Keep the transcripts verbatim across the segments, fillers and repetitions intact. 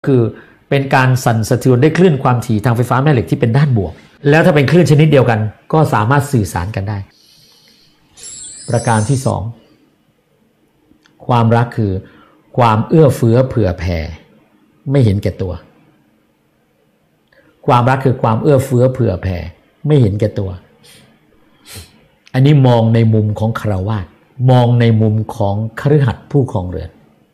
คือเป็นการสั่นสะเทือนด้วยคลื่นความถี่ทางไฟฟ้าแม่เหล็กที่เป็นด้านบวกแล้วถ้าเป็นคลื่นชนิดเดียวกันก็สามารถสื่อสารกันได้ประการที่สองความรักคือความเอื้อเฟื้อเผื่อแผ่ไม่เห็นแก่ตัวความรักคือความเอื้อเฟื้อเผื่อแผ่ไม่เห็นแก่ตัวอันนี้มองในมุมของฆราวาสมองในมุมของคฤหัสถ์ผู้ครองเรือน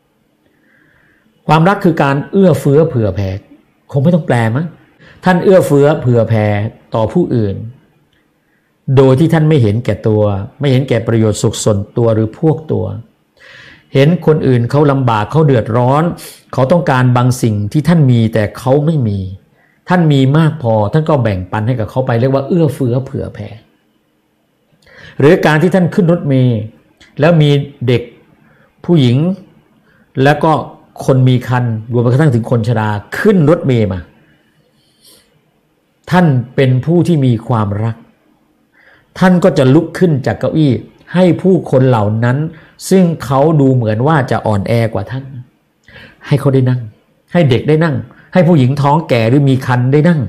ความรักคือการเอื้อเฟื้อเผื่อแผ่คงไม่ต้องแปลมั้งท่านเอื้อเฟื้อเผื่อแผ่ต่อผู้อื่นโดยที่ท่านไม่เห็นแก่ตัวไม่เห็นแก่ประโยชน์สุขส่วนตัวหรือพวกตัวเห็นคนอื่นเขาลำบากเขาเดือดร้อนเขาต้องการบางสิ่งที่ท่านมีแต่เขาไม่มีท่านมีมากพอท่านก็แบ่งปันให้กับเขาไปเรียกว่าเอื้อเฟื้อเผื่อแผ่หรือการที่ท่านขึ้นรถเมล์แล้วมีเด็กผู้หญิงแล้วก็คนมีครรภ์รวมไปกระทั่งถึงคนชราขึ้นรถเมล์มาท่านเป็นผู้ที่มีความรักท่านก็จะลุกขึ้นจากเก้าอี้ให้ผู้คนเหล่านั้นซึ่งเขาดูเหมือนว่าจะอ่อนแอกว่าท่านให้เขาได้นั่งให้เด็กได้นั่งให้ผู้หญิงท้องแก่หรือมีครรภ์ได้นั่ง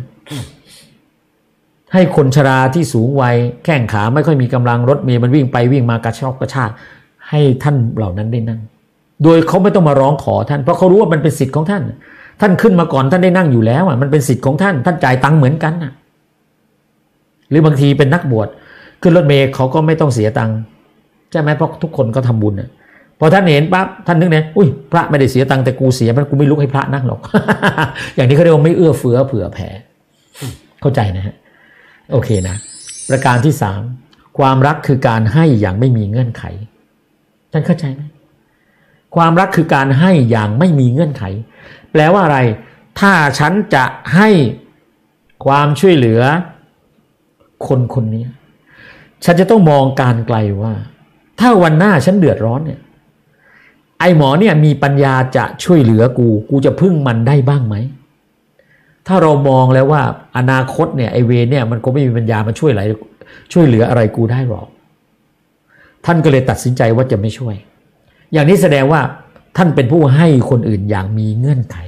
ให้คนชราที่สูงวัยแข้งขาไม่ค่อยมีกำลังรถเมล์มันวิ่งไปวิ่งมากระชากกระชากให้ท่านเหล่านั้นได้นั่งโดยเขาไม่ต้องมาร้องขอท่านเพราะเขารู้ว่ามันเป็นสิทธิ์ของท่านท่านขึ้นมาก่อนท่านได้นั่งอยู่แล้วอ่ะมันเป็นสิทธิ์ของท่านท่านจ่ายตังค์เหมือนกันน่ะหรือบางทีเป็นนักบวชขึ้นรถเมล์เขาก็ไม่ต้องเสียตังค์ใช่ไหมเพราะทุกคนก็ทำบุญน่ะพอท่านเห็นปั๊บท่านนึกเนี่ยอุ้ยพระไม่ได้เสียตังค์แต่กูเสียมันกูไม่ลุกให้พระนั่งหรอก อย่างนี้เขาเรียกว่าไม่เอื้อเฟื้อเผื่อแผ่เข้าใจนะฮะโอเคนะประการที่สามความรักคือการให้อย่างไม่มีเงื่อนไขท่านเข้าใจไหมความรักคือการให้อย่างไม่มีเงื่อนไขแปลว่าอะไรถ้าฉันจะให้ความช่วยเหลือคนคนนี้ฉันจะต้องมองการไกลว่าถ้าวันหน้าฉันเดือดร้อนเนี่ยไอ้หมอเนี่ยมีปัญญาจะช่วยเหลือกูกูจะพึ่งมันได้บ้างไหมถ้าเรามองแล้วว่าอนาคตเนี่ยไอ้เวรเนี่ยมันก็ไม่มีปัญญามาช่วยอะไรช่วยเหลืออะไรกูได้หรอกท่านก็เลยตัดสินใจว่าจะไม่ช่วยอย่างนี้แสดงว่าท่านเป็นผู้ให้คนอื่นอย่างมีเงื่อนไข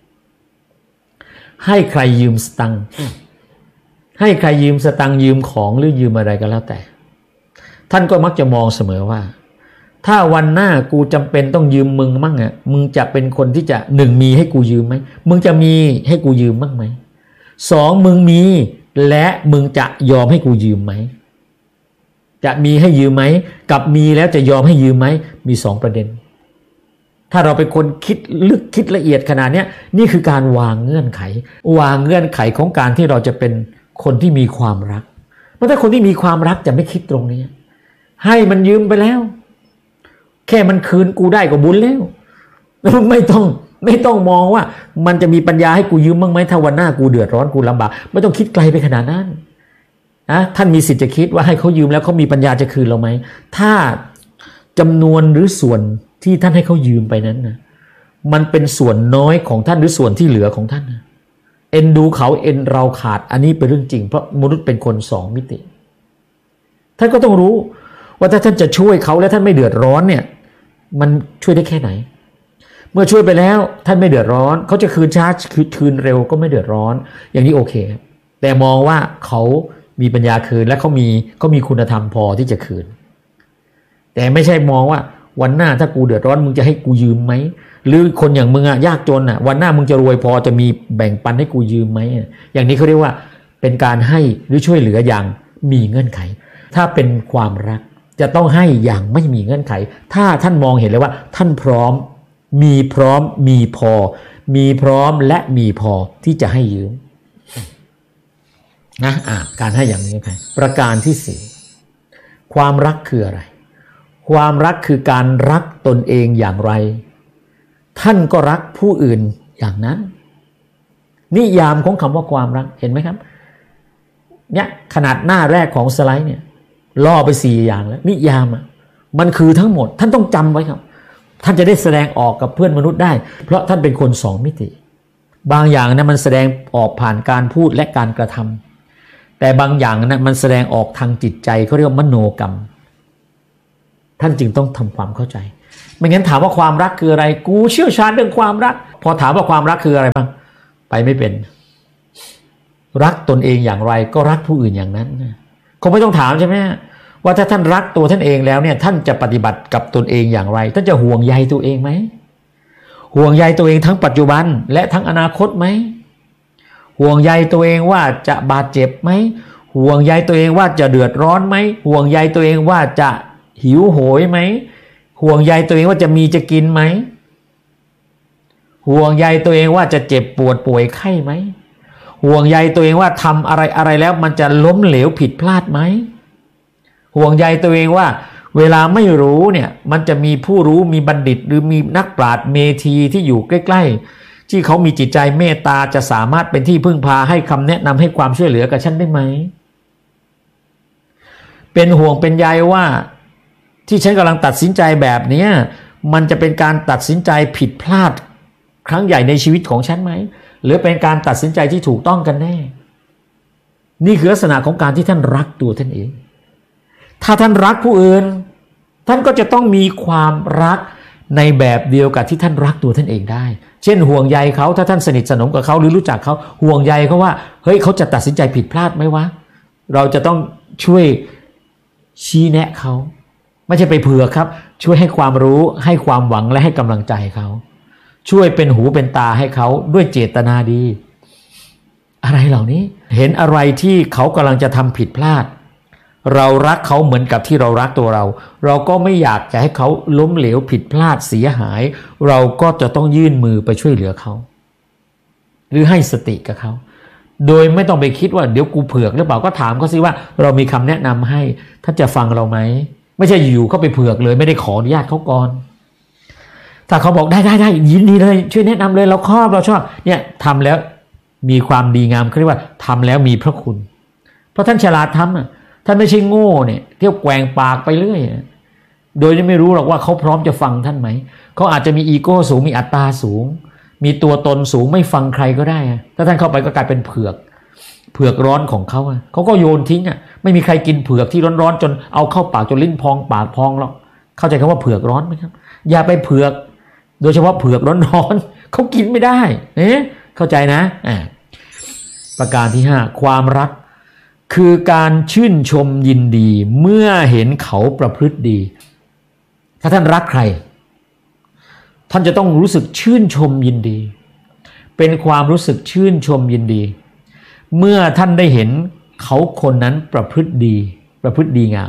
ให้ใครยืมสตังค์ให้ใครยืมสตังค์ยืมของหรือยืมอะไรก็แล้วแต่ท่านก็มักจะมองเสมอว่าถ้าวันหน้ากูจำเป็นต้องยืมมึงมั่งอ่ะมึงจะเป็นคนที่จะหนึ่งมีให้กูยืมไหมมึงจะมีให้กูยืมมั่งไหมสองมึงมีและมึงจะยอมให้กูยืมไหมจะมีให้ยืมไหมกับมีแล้วจะยอมให้ยืมไหมมีสองประเด็นถ้าเราเป็นคนคิดลึกคิดละเอียดขนาดนี้นี่คือการวางเงื่อนไขวางเงื่อนไขของการที่เราจะเป็นคนที่มีความรักเพราะถ้าคนที่มีความรักจะไม่คิดตรงนี้ให้มันยืมไปแล้วแค่มันคืนกูได้ก็บุญแล้วไม่ต้องไม่ต้องมองว่ามันจะมีปัญญาให้กูยืมบ้างไหมถ้าวันหน้ากูเดือดร้อนกูลำบากไม่ต้องคิดไกลไปขนาดนั้นนะท่านมีสิทธิ์จะคิดว่าให้เขายืมแล้วเขามีปัญญาจะคืนเราไหมถ้าจำนวนหรือส่วนที่ท่านให้เขายืมไปนั้นนะมันเป็นส่วนน้อยของท่านหรือส่วนที่เหลือของท่านนะเอ็นดูเขาเอ็นเราขาดอันนี้เป็นเรื่องจริงเพราะมนุษย์เป็นคนสองมิติท่านก็ต้องรู้ว่าถ้าท่านจะช่วยเขาแล้วท่านไม่เดือดร้อนเนี่ยมันช่วยได้แค่ไหนเมื่อช่วยไปแล้วท่านไม่เดือดร้อนเขาจะคืนช้าคืนเร็วก็ไม่เดือดร้อนอย่างนี้โอเคแต่มองว่าเขามีปัญญาคืนและเขามีเขามีคุณธรรมพอที่จะคืนแต่ไม่ใช่มองว่าวันหน้าถ้ากูเดือดร้อนมึงจะให้กูยืมไหมหรือคนอย่างมึงอะยากจนอะวันหน้ามึงจะรวยพอจะมีแบ่งปันให้กูยืมไหมอย่างนี้เขาเรียกว่าเป็นการให้หรือช่วยเหลืออย่างมีเงื่อนไขถ้าเป็นความรักจะต้องให้อย่างไม่มีเงื่อนไขถ้าท่านมองเห็นเลยว่าท่านพร้อมมีพร้อมมีพอมีพร้อมและมีพอที่จะให้ยืมนะอ่ะการให้อย่างนี้ใครประการที่สี่ความรักคืออะไรความรักคือการรักตนเองอย่างไรท่านก็รักผู้อื่นอย่างนั้นนิยามของคำว่าความรักเห็นไหมครับเนี่ยขนาดหน้าแรกของสไลด์เนี่ยล่อไปสี่อย่างแล้วนิยามอ่ะมันคือทั้งหมดท่านต้องจำไว้ครับท่านจะได้แสดงออกกับเพื่อนมนุษย์ได้เพราะท่านเป็นคนสองมิติบางอย่างนะมันแสดงออกผ่านการพูดและการกระทำแต่บางอย่างนะมันแสดงออกทางจิตใจเขาเรียกว่ามโนกรรมท่านจึงต้องทำความเข้าใจไม่งั้นถามว่าความรักคืออะไรกูเชี่ยวชาญเรื่องความรักพอถามว่าความรักคืออะไรบ้างไปไม่เป็นรักตนเองอย่างไรก็รักผู้อื่นอย่างนั้นคงไม่ต้องถามใช่ไหมว่าถ้าท่านรักตัวท่านเองแล้วเนี่ยท่านจะปฏิบัติกับตนเองอย่างไรท่านจะห่วงใยตัวเองไหมห่วงใยตัวเองทั้งปัจจุบันและทั้งอนาคตไหมห่วงใยตัวเองว่าจะบาดเจ็บไหมห่วงใยตัวเองว่าจะเดือดร้อนไหมห่วงใยตัวเองว่าจะหิวโหยไหมห่วงใยตัวเองว่าจะมีจะกินไหมห่วงใยตัวเองว่าจะเจ็บปวดป่วยไข้ไหมห่วงใยตัวเองว่าทำอะไรอะไรแล้วมันจะล้มเหลวผิดพลาดไหมห่วงใยตัวเองว่าเวลาไม่รู้เนี่ยมันจะมีผู้รู้มีบัณฑิตหรือมีนักปราชญ์เมธีที่อยู่ใกล้ๆที่เขามีจิตใจเมตตาจะสามารถเป็นที่พึ่งพาให้คำแนะนำให้ความช่วยเหลือกับฉันได้ไหมเป็นห่วงเป็นใยว่าที่ฉันกำลังตัดสินใจแบบนี้มันจะเป็นการตัดสินใจผิดพลาดครั้งใหญ่ในชีวิตของฉันไหมหรือเป็นการตัดสินใจที่ถูกต้องกันแน่นี่คือลักษณะของการที่ท่านรักตัวท่านเองถ้าท่านรักผู้อื่นท่านก็จะต้องมีความรักในแบบเดียวกับที่ท่านรักตัวท่านเองได้เช่นห่วงใยเขาถ้าท่านสนิทสนมกับเขาหรือรู้จักเขาห่วงใยเขาว่าเฮ้ยเขาจะตัดสินใจผิดพลาดไหมวะเราจะต้องช่วยชี้แนะเขาไม่ใช่ไปเผื่อครับช่วยให้ความรู้ให้ความหวังและให้กำลังใจเขาช่วยเป็นหูเป็นตาให้เขาด้วยเจตนาดีอะไรเหล่านี้เห็นอะไรที่เขากำลังจะทำผิดพลาดเรารักเขาเหมือนกับที่เรารักตัวเราเราก็ไม่อยากจะให้เขาล้มเหลวผิดพลาดเสียหายเราก็จะต้องยื่นมือไปช่วยเหลือเขาหรือให้สติกับเขาโดยไม่ต้องไปคิดว่าเดี๋ยวกูเผือกหรือเปล่าก็ถามเขาสิว่าเรามีคำแนะนำให้ท่านจะฟังเราไหมไม่ใช่อยู่เขาไปเผือกเลยไม่ได้ขออนุญาตเขาก่อนถ้าเขาบอกได้ได้ได้ยินดีเลยช่วยแนะนำเลยเราชอบเราชอบเนี่ยทำแล้วมีความดีงามเขาเรียกว่าทำแล้วมีพระคุณเพราะท่านฉลาดทำอ่ะท่านไม่ใช่โง่เนี่ยเที่ยวแกว่งปากไปเรื่อยโดยที่ไม่รู้หรอกว่าเขาพร้อมจะฟังท่านไหมเขาอาจจะมีอีโก้สูงมีอัตตาสูงมีตัวตนสูงไม่ฟังใครก็ได้ถ้าท่านเข้าไปก็กลายเป็นเผือกเผือกร้อนของเขาเขาก็โยนทิ้งอ่ะไม่มีใครกินเผือกที่ร้อนๆจนเอาเข้าปากจนลิ้นพองปากพองหรอกเข้าใจคำว่าเผือกร้อนไหมครับอย่าไปเผือกโดยเฉพาะเผือกร้อนๆเขากินไม่ได้เนี่ยเข้าใจนะอ่าประการที่ห้าความรักคือการชื่นชมยินดีเมื่อเห็นเขาประพฤติดีถ้าท่านรักใครท่านจะต้องรู้สึกชื่นชมยินดีเป็นความรู้สึกชื่นชมยินดีเมื่อท่านได้เห็นเขาคนนั้นประพฤติดีประพฤติดีงาม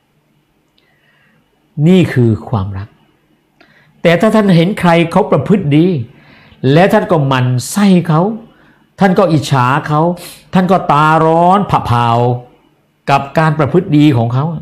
นี่คือความรักแต่ถ้าท่านเห็นใครเขาประพฤติดีและท่านก็หมั่นไส้เขาท่านก็อิจฉาเขาท่านก็ตาร้อนผะเผากับการประพฤติดีของเขา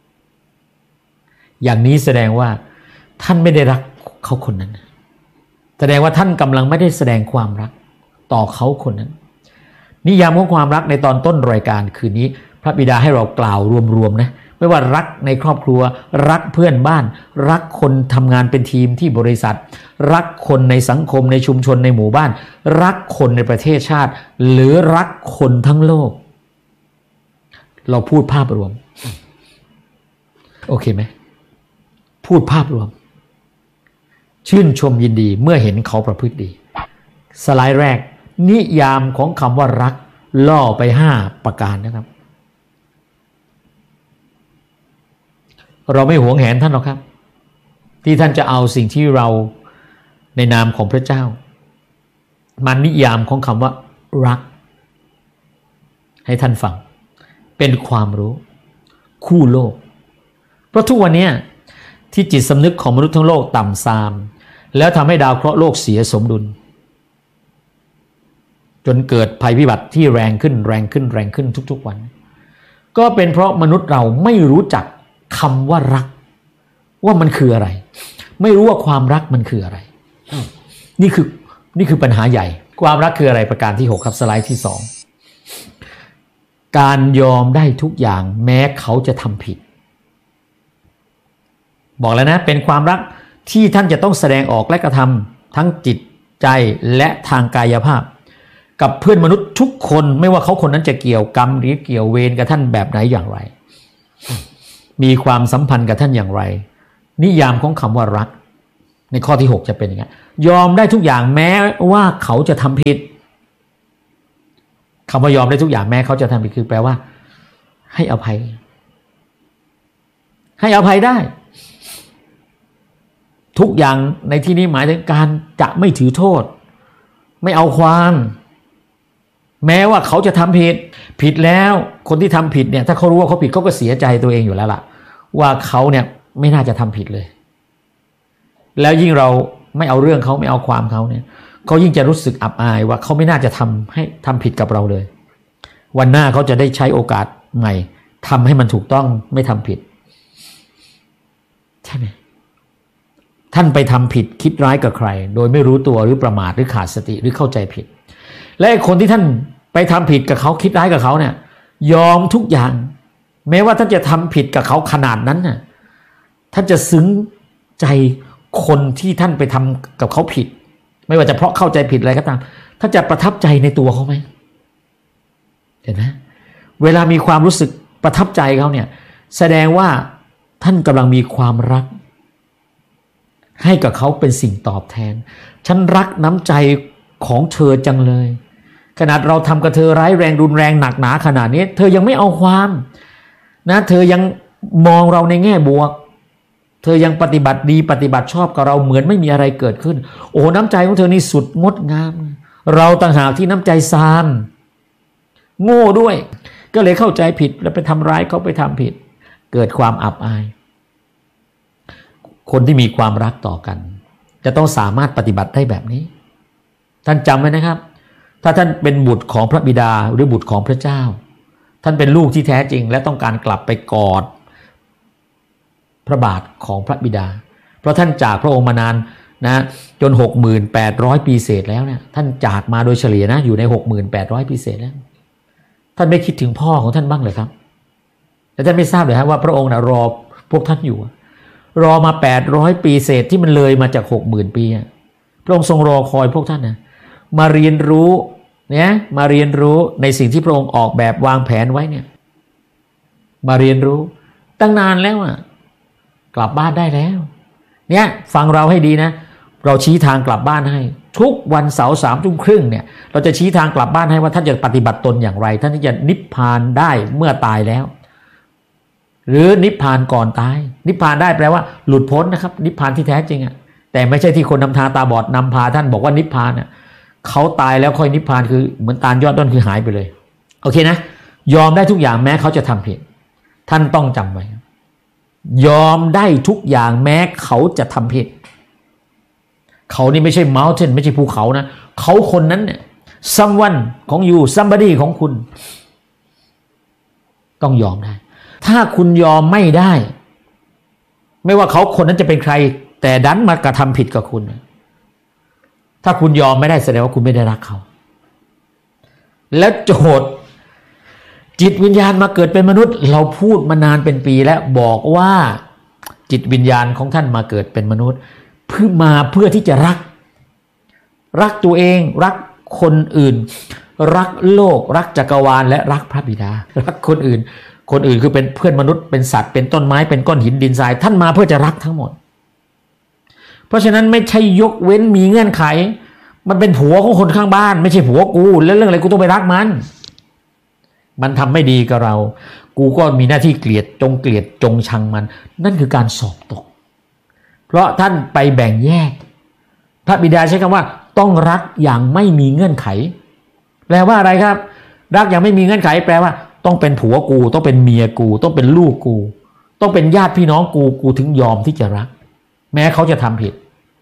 อย่างนี้แสดงว่าท่านไม่ได้รักเขาคนนั้นแสดงว่าท่านกำลังไม่ได้แสดงความรักต่อเขาคนนั้นนิยามของความรักในตอนต้นรายการคืนนี้พระบิดาให้เรากล่าวรวมๆนะไม่ว่ารักในครอบครัวรักเพื่อนบ้านรักคนทำงานเป็นทีมที่บริษัทรักคนในสังคมในชุมชนในหมู่บ้านรักคนในประเทศชาติหรือรักคนทั้งโลกเราพูดภาพรวมโอเคไหมพูดภาพรวมชื่นชมยินดีเมื่อเห็นเขาประพฤติดีสไลด์แรกนิยามของคำว่ารักล่อไปห้าประการนะครับเราไม่หวงแหนท่านหรอกครับที่ท่านจะเอาสิ่งที่เราในนามของพระเจ้ามานิยามของคำว่ารักให้ท่านฟังเป็นความรู้คู่โลกเพราะทุกวันนี้ที่จิตสำนึกของมนุษย์ทั้งโลกต่ำทรามแล้วทำให้ดาวเคราะห์โลกเสียสมดุลจนเกิดภัยพิบัติที่แรงขึ้นแรงขึ้นแรงขึ้นทุกๆวันก็เป็นเพราะมนุษย์เราไม่รู้จักคำว่ารักว่ามันคืออะไรไม่รู้ว่าความรักมันคืออะไรนี่คือนี่คือปัญหาใหญ่ความรักคืออะไรประการที่หกครับสไลด์ที่สองการยอมได้ทุกอย่างแม้เขาจะทำผิดบอกแล้วนะเป็นความรักที่ท่านจะต้องแสดงออกและกระทำทั้งจิตใจและทางกายภาพกับเพื่อนมนุษย์ทุกคนไม่ว่าเขาคนนั้นจะเกี่ยวกรรมหรือเกี่ยวเวรกับท่านแบบไหนอย่างไรมีความสัมพันธ์กับท่านอย่างไรนิยามของคำว่ารักในข้อที่หกจะเป็นอย่างนี้ยอมได้ทุกอย่างแม้ว่าเขาจะทำผิดคำว่ายอมได้ทุกอย่างแม้เขาจะทำผิดคือแปลว่าให้อภัยให้อภัยได้ทุกอย่างในที่นี้หมายถึงการจะไม่ถือโทษไม่เอาความแม้ว่าเขาจะทำผิดผิดแล้วคนที่ทำผิดเนี่ยถ้าเขารู้ว่าเขาผิดเขาก็เสียใจตัวเองอยู่แล้วล่ะว่าเขาเนี่ยไม่น่าจะทำผิดเลยแล้วยิ่งเราไม่เอาเรื่องเขาไม่เอาความเขาเนี่ยเขายิ่งจะรู้สึกอับอายว่าเขาไม่น่าจะทำให้ทำผิดกับเราเลยวันหน้าเขาจะได้ใช้โอกาสใหม่ทำให้มันถูกต้องไม่ทำผิดใช่ไหมท่านไปทำผิดคิดร้ายกับใครโดยไม่รู้ตัวหรือประมาทหรือขาดสติหรือเข้าใจผิดและคนที่ท่านไปทำผิดกับเขาคิดร้ายกับเขาเนี่ยยอมทุกอย่างแม้ว่าท่านจะทำผิดกับเขาขนาดนั้นน่ะท่านจะซึ้งใจคนที่ท่านไปทำกับเขาผิดไม่ว่าจะเพราะเข้าใจผิดอะไรก็ตามท่านจะประทับใจในตัวเขาไหมเห็นไหมเวลามีความรู้สึกประทับใจเขาเนี่ยแสดงว่าท่านกำลังมีความรักให้กับเขาเป็นสิ่งตอบแทนฉันรักน้ำใจของเธอจังเลยขนาดเราทำกับเธอร้ายแรงรุนแรงหนักหนาขนาดนี้เธอยังไม่เอาความนะเธอยังมองเราในแง่บวกเธอยังปฏิบัติดีปฏิบัติชอบกับเราเหมือนไม่มีอะไรเกิดขึ้นโอ้น้ำใจของเธอนี่สุดงดงามเราต่างหากที่น้ำใจซามโง่ด้วยก็เลยเข้าใจผิดแล้วไปทำร้ายเขาไปทำผิดเกิดความอับอายคนที่มีความรักต่อกันจะต้องสามารถปฏิบัติได้แบบนี้ท่านจำไว้นะครับถ้าท่านเป็นบุตรของพระบิดาหรือบุตรของพระเจ้าท่านเป็นลูกที่แท้จริงและต้องการกลับไปกอดพระบาทของพระบิดาเพราะท่านจากพระองค์มานานนะจน หกพันแปดร้อย ปีเศษแล้วเนี่ยท่านจากมาโดยเฉลี่ยนะอยู่ใน หกพันแปดร้อย ปีเศษแล้วท่านไม่คิดถึงพ่อของท่านบ้างเลยครับแต่ท่านไม่ทราบเลยฮะว่าพระองค์นะรอพวกท่านอยู่รอมาแปดร้อยปีเศษที่มันเลยมาจาก หกหมื่น ปีพระองค์ทรงรอคอยพวกท่านนะมาเรียนรู้เนี่ยมาเรียนรู้ในสิ่งที่พระองค์ออกแบบวางแผนไว้เนี่ยมาเรียนรู้ตั้งนานแล้วอ่ะกลับบ้านได้แล้วเนี่ยฟังเราให้ดีนะเราชี้ทางกลับบ้านให้ทุกวันเสาร์สามทุ่มครึ่งเนี่ยเราจะชี้ทางกลับบ้านให้ว่าท่านจะปฏิบัติตนอย่างไรท่านที่จะนิพพานได้เมื่อตายแล้วหรือนิพพานก่อนตายนิพพานได้แปลว่าหลุดพ้นนะครับนิพพานที่แท้จริงอ่ะแต่ไม่ใช่ที่คนนำทางตาบอดนำพาท่านบอกว่านิพพานอ่ะเขาตายแล้วค่อยนิพพานคือเหมือนตาลยอดต้นคือหายไปเลยโอเคนะยอมได้ทุกอย่างแม้เขาจะทำผิดท่านต้องจำไว้ยอมได้ทุกอย่างแม้เขาจะทำผิดเขานี่ไม่ใช่ mountain ไม่ใช่ภูเขานะเขาคนนั้นเนี่ย someone ของ you somebody ของคุณต้องยอมได้ถ้าคุณยอมไม่ได้ไม่ว่าเขาคนนั้นจะเป็นใครแต่ดันมากระทำผิดกับคุณถ้าคุณยอมไม่ได้แสดงว่าคุณไม่ได้รักเขาแล้วโจทย์จิตวิญญาณมาเกิดเป็นมนุษย์เราพูดมานานเป็นปีแล้วบอกว่าจิตวิญญาณของท่านมาเกิดเป็นมนุษย์เพื่อมาเพื่อที่จะรักรักตัวเองรักคนอื่นรักโลกรักจักรวาลและรักพระบิดารักคนอื่นคนอื่นคือเป็นเพื่อนมนุษย์เป็นสัตว์เป็นต้นไม้เป็นก้อนหินดินทรายท่านมาเพื่อจะรักทั้งหมดเพราะฉะนั้นไม่ใช่ยกเว้นมีเงื่อนไขมันเป็นผัวของคนข้างบ้านไม่ใช่ผัวกูแล้วเรื่องอะไรกูต้องไปรักมันมันทำไม่ดีกับเรากูก็มีหน้าที่เกลียดจงเกลียดจงชังมันนั่นคือการสอบตกเพราะท่านไปแบ่งแยกพระบิดาใช้คำว่าต้องรักอย่างไม่มีเงื่อนไขแปลว่าอะไรครับรักอย่างไม่มีเงื่อนไขแปลว่าต้องเป็นผัวกูต้องเป็นเมียกูต้องเป็นลูกกูต้องเป็นญาติพี่น้องกูกูถึงยอมที่จะรักแม้เขาจะทำผิด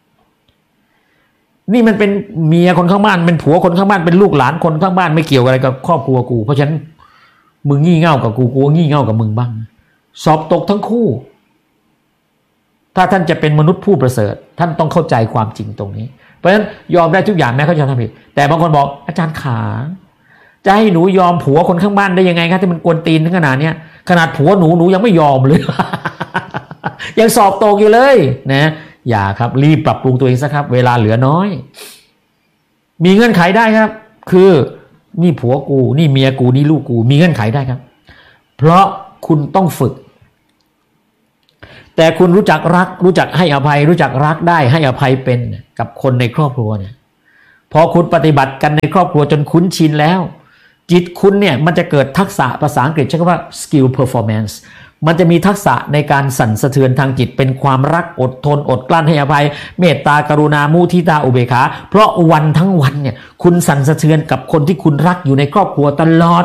นี่มันเป็นเมียคนข้างบ้านเป็นผัวคนข้างบ้านเป็นลูกหลานคนข้างบ้านไม่เกี่ยวอะไรกับครอบครัวกูเพราะฉะนั้นมึงงี่เง่ากับกูกูงี่เง่ากับมึงบ้างสอบตกทั้งคู่ถ้าท่านจะเป็นมนุษย์ผู้ประเสริฐท่านต้องเข้าใจความจริงตรงนี้เพราะฉะนั้นยอมได้ทุกอย่างแม้เขาจะทำผิดแต่บางคนบอกอาจารย์ขาจะให้หนูยอมผัวคนข้างบ้านได้ยังไงครับที่มันกวนตีนถึงขนาดเนี้ยขนาดผัวหนูหนูยังไม่ยอมเลย ยังสอบตกอยู่เลยนะอย่าครับรีบปรับปรุงตัวเองซะครับเวลาเหลือน้อยมีเงื่อนไขได้ครับคือนี่ผัวกูนี่เมียกูนี่ลูกกูมีเงื่อนไขได้ครับเพราะคุณต้องฝึกแต่แต่คุณรู้จักรักรู้จักให้อภัยรู้จักรักได้ให้อภัยเป็นกับคนในครอบครัวเนี่ยพอคุณปฏิบัติกันในครอบครัวจนคุ้นชินแล้วจิตคุณเนี่ยมันจะเกิดทักษะภาษาอังกฤษใช้คำว่า skill performance มันจะมีทักษะในการสั่นสะเทือนทางจิตเป็นความรักอดทนอดกลั้นให้อภัยเมตตากรุณามุทิตาอุเบกขาเพราะวันทั้งวันเนี่ยคุณสั่นสะเทือนกับคนที่คุณรักอยู่ในครอบครัวตลอด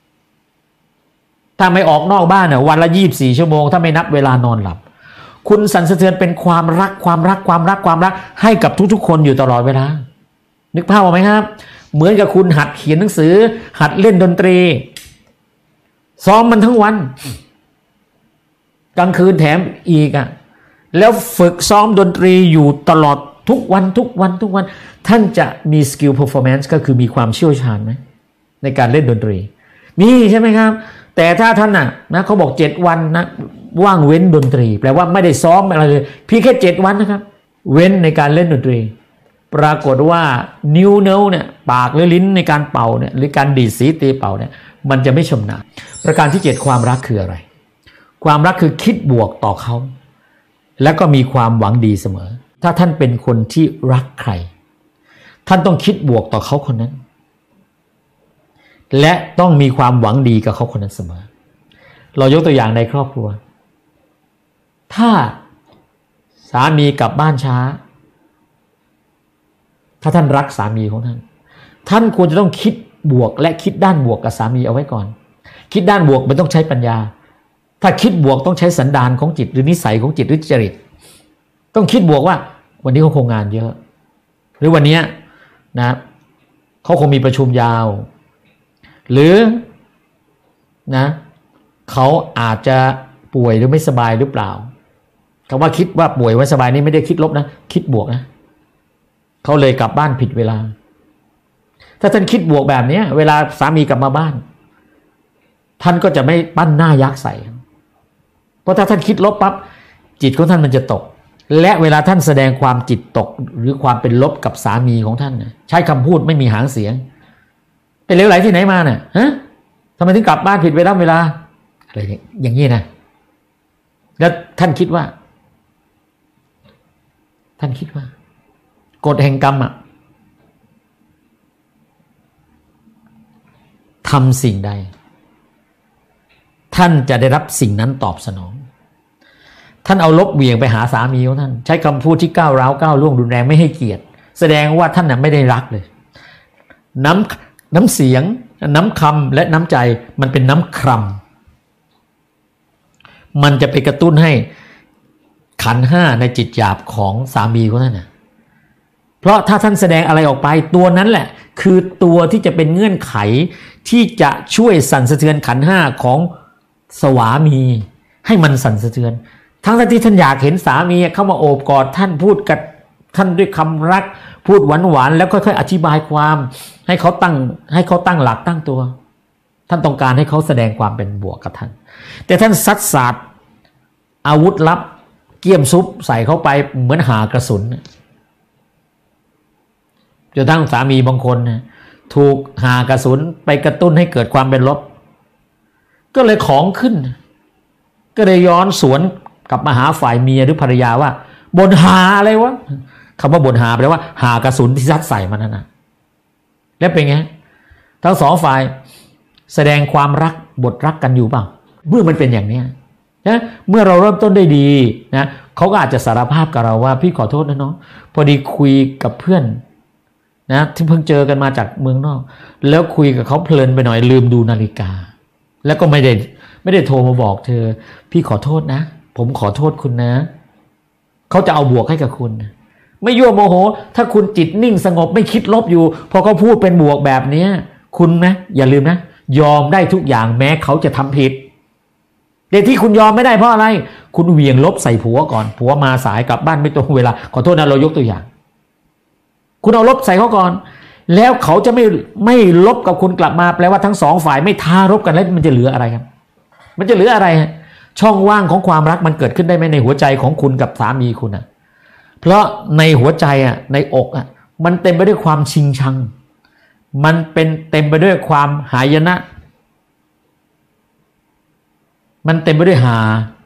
ถ้าไม่ออกนอกบ้านเนี่ยวันละยี่สิบสี่ชั่วโมงถ้าไม่นับเวลานอนหลับคุณสั่นสะเทือนเป็นความรักความรักความรักความรักให้กับทุกๆคนอยู่ตลอดเวลานึกภาพออกไหมครับเหมือนกับคุณหัดเขียนหนังสือหัดเล่นดนตรีซ้อมมันทั้งวันกลางคืนแถมอีกอ่ะแล้วฝึกซ้อมดนตรีอยู่ตลอดทุกวันทุกวันทุกวันท่านจะมีสกิลเพอร์ฟอร์แมนซ์ก็คือมีความเชี่ยวชาญไหมในการเล่นดนตรีมีใช่ไหมครับแต่ถ้าท่านน่ะนะเขาบอกเจ็ดวันนะว่างเว้นดนตรีแปลว่าไม่ได้ซ้อมอะไรเลยเพียงแค่เจ็ดวันนะครับเว้นในการเล่นดนตรีปรากฏว่านิ้วเนื้อเนี่ยปากหรือลิ้นในการเป่าเนี่ยหรือการดีดสีตีเป่าเนี่ยมันจะไม่ชำนาญประการที่เจ็ดความรักคืออะไรความรักคือคิดบวกต่อเขาแล้วก็มีความหวังดีเสมอถ้าท่านเป็นคนที่รักใครท่านต้องคิดบวกต่อเขาคนนั้นและต้องมีความหวังดีกับเขาคนนั้นเสมอเรายกตัวอย่างในครอบครัวถ้าสามีกลับบ้านช้าถ้าท่านรักสามีของท่านท่านควรจะต้องคิดบวกและคิดด้านบวกกับสามีเอาไว้ก่อนคิดด้านบวกไม่ต้องใช้ปัญญาถ้าคิดบวกต้องใช้สันดานของจิตหรือนิสัยของจิตหรือจริตต้องคิดบวกว่าวันนี้เขาคงงานเยอะหรือวันนี้นะเขาคงมีประชุมยาวหรือนะเขาอาจจะป่วยหรือไม่สบายหรือเปล่าคำว่าคิดว่าป่วยไม่สบายนี่ไม่ได้คิดลบนะคิดบวกนะเขาเลยกลับบ้านผิดเวลาถ้าท่านคิดบวกแบบนี้เวลาสามีกลับมาบ้านท่านก็จะไม่ปั้นหน้ายักษ์ใส่เพราะถ้าท่านคิดลบปั๊บจิตของท่านมันจะตกและเวลาท่านแสดงความจิตตกหรือความเป็นลบกับสามีของท่านใช้คำพูดไม่มีหางเสียงไปเหลวไหลที่ไหนมาเนี่ยฮะทำไมถึงกลับบ้านผิดเวลาเวลาอะไรอย่างนี้นะแล้วท่านคิดว่าท่านคิดว่ากฎแห่งกรรมอ่ะทำสิ่งใดท่านจะได้รับสิ่งนั้นตอบสนองท่านเอาลบเหวี่ยงไปหาสามีของท่านใช้คำพูดที่ก้าวร้าวก้าวล่วงรุนแรงไม่ให้เกียรติแสดงว่าท่านน่ะไม่ได้รักเลยน้ำน้ำเสียงน้ำคำและน้ำใจมันเป็นน้ำคร่ำมันจะไปกระตุ้นให้ขันธ์ห้าในจิตหยาบของสามีของท่านน่ะเพราะถ้าท่านแสดงอะไรออกไปตัวนั้นแหละคือตัวที่จะเป็นเงื่อนไขที่จะช่วยสั่นสะเทือนขันธ์ห้าของสวามีให้มันสั่นสะเทือนทั้งที่ท่านอยากเห็นสามีเข้ามาโอบกอดท่านพูดกับท่านด้วยคำรักพูดหวานๆแล้วค่อยๆอธิบายความให้เขาตั้งให้เขาตั้งหลักตั้งตัวท่านต้องการให้เขาแสดงความเป็นบวกกับท่านแต่ท่านซัดสาดอาวุธลับเกี่ยมซุปใส่เข้าไปเหมือนหากระสุนจนทั้งสามีบางคนถูกหากระสุนไปกระตุ้นให้เกิดความเป็นลบก็เลยของขึ้นก็เลยย้อนสวนกลับมาหาฝ่ายเมียหรือภรรยาว่าบ่นหาอะไรวะคำว่าบ่นหาแปลว่าหากระสุนที่ซัดใส่มันนั่นนะแล้วเป็นไงทั้งสองฝ่ายแสดงความรักบทรักกันอยู่เปล่าเมื่อมันเป็นอย่างนี้นะเมื่อเราเริ่มต้นได้ดีนะเขาก็อาจจะสารภาพกับเราว่าพี่ขอโทษนะน้องพอดีคุยกับเพื่อนนะที่เพิ่งเจอกันมาจากเมืองนอกแล้วคุยกับเขาเพลินไปหน่อยลืมดูนาฬิกาแล้วก็ไม่ได้ไม่ได้โทรมาบอกเธอพี่ขอโทษนะผมขอโทษคุณนะเขาจะเอาบวกให้กับคุณไม่ยั่วโมโหถ้าคุณจิตนิ่งสงบไม่คิดลบอยู่พอเขาพูดเป็นบวกแบบนี้คุณนะอย่าลืมนะยอมได้ทุกอย่างแม้เขาจะทำผิดแต่ที่คุณยอมไม่ได้เพราะอะไรคุณเหวี่ยงลบใส่ผัวก่อนผัวมาสายกลับบ้านไม่ตรงเวลาขอโทษนะเรายกตัวอย่างคุณเอาลบใส่เขาก่อนแล้วเขาจะไม่ไม่ลบกับคุณกลับมาแปลว่าทั้งสองฝ่ายไม่ท้ารบกันแล้วมันจะเหลืออะไรครับมันจะเหลืออะไรช่องว่างของความรักมันเกิดขึ้นได้ไหมในหัวใจของคุณกับสามีคุณอ่ะเพราะในหัวใจอ่ะในอกอ่ะมันเต็มไปด้วยความชิงชังมันเป็นเต็มไปด้วยความหายนะมันเต็มไปด้วยหา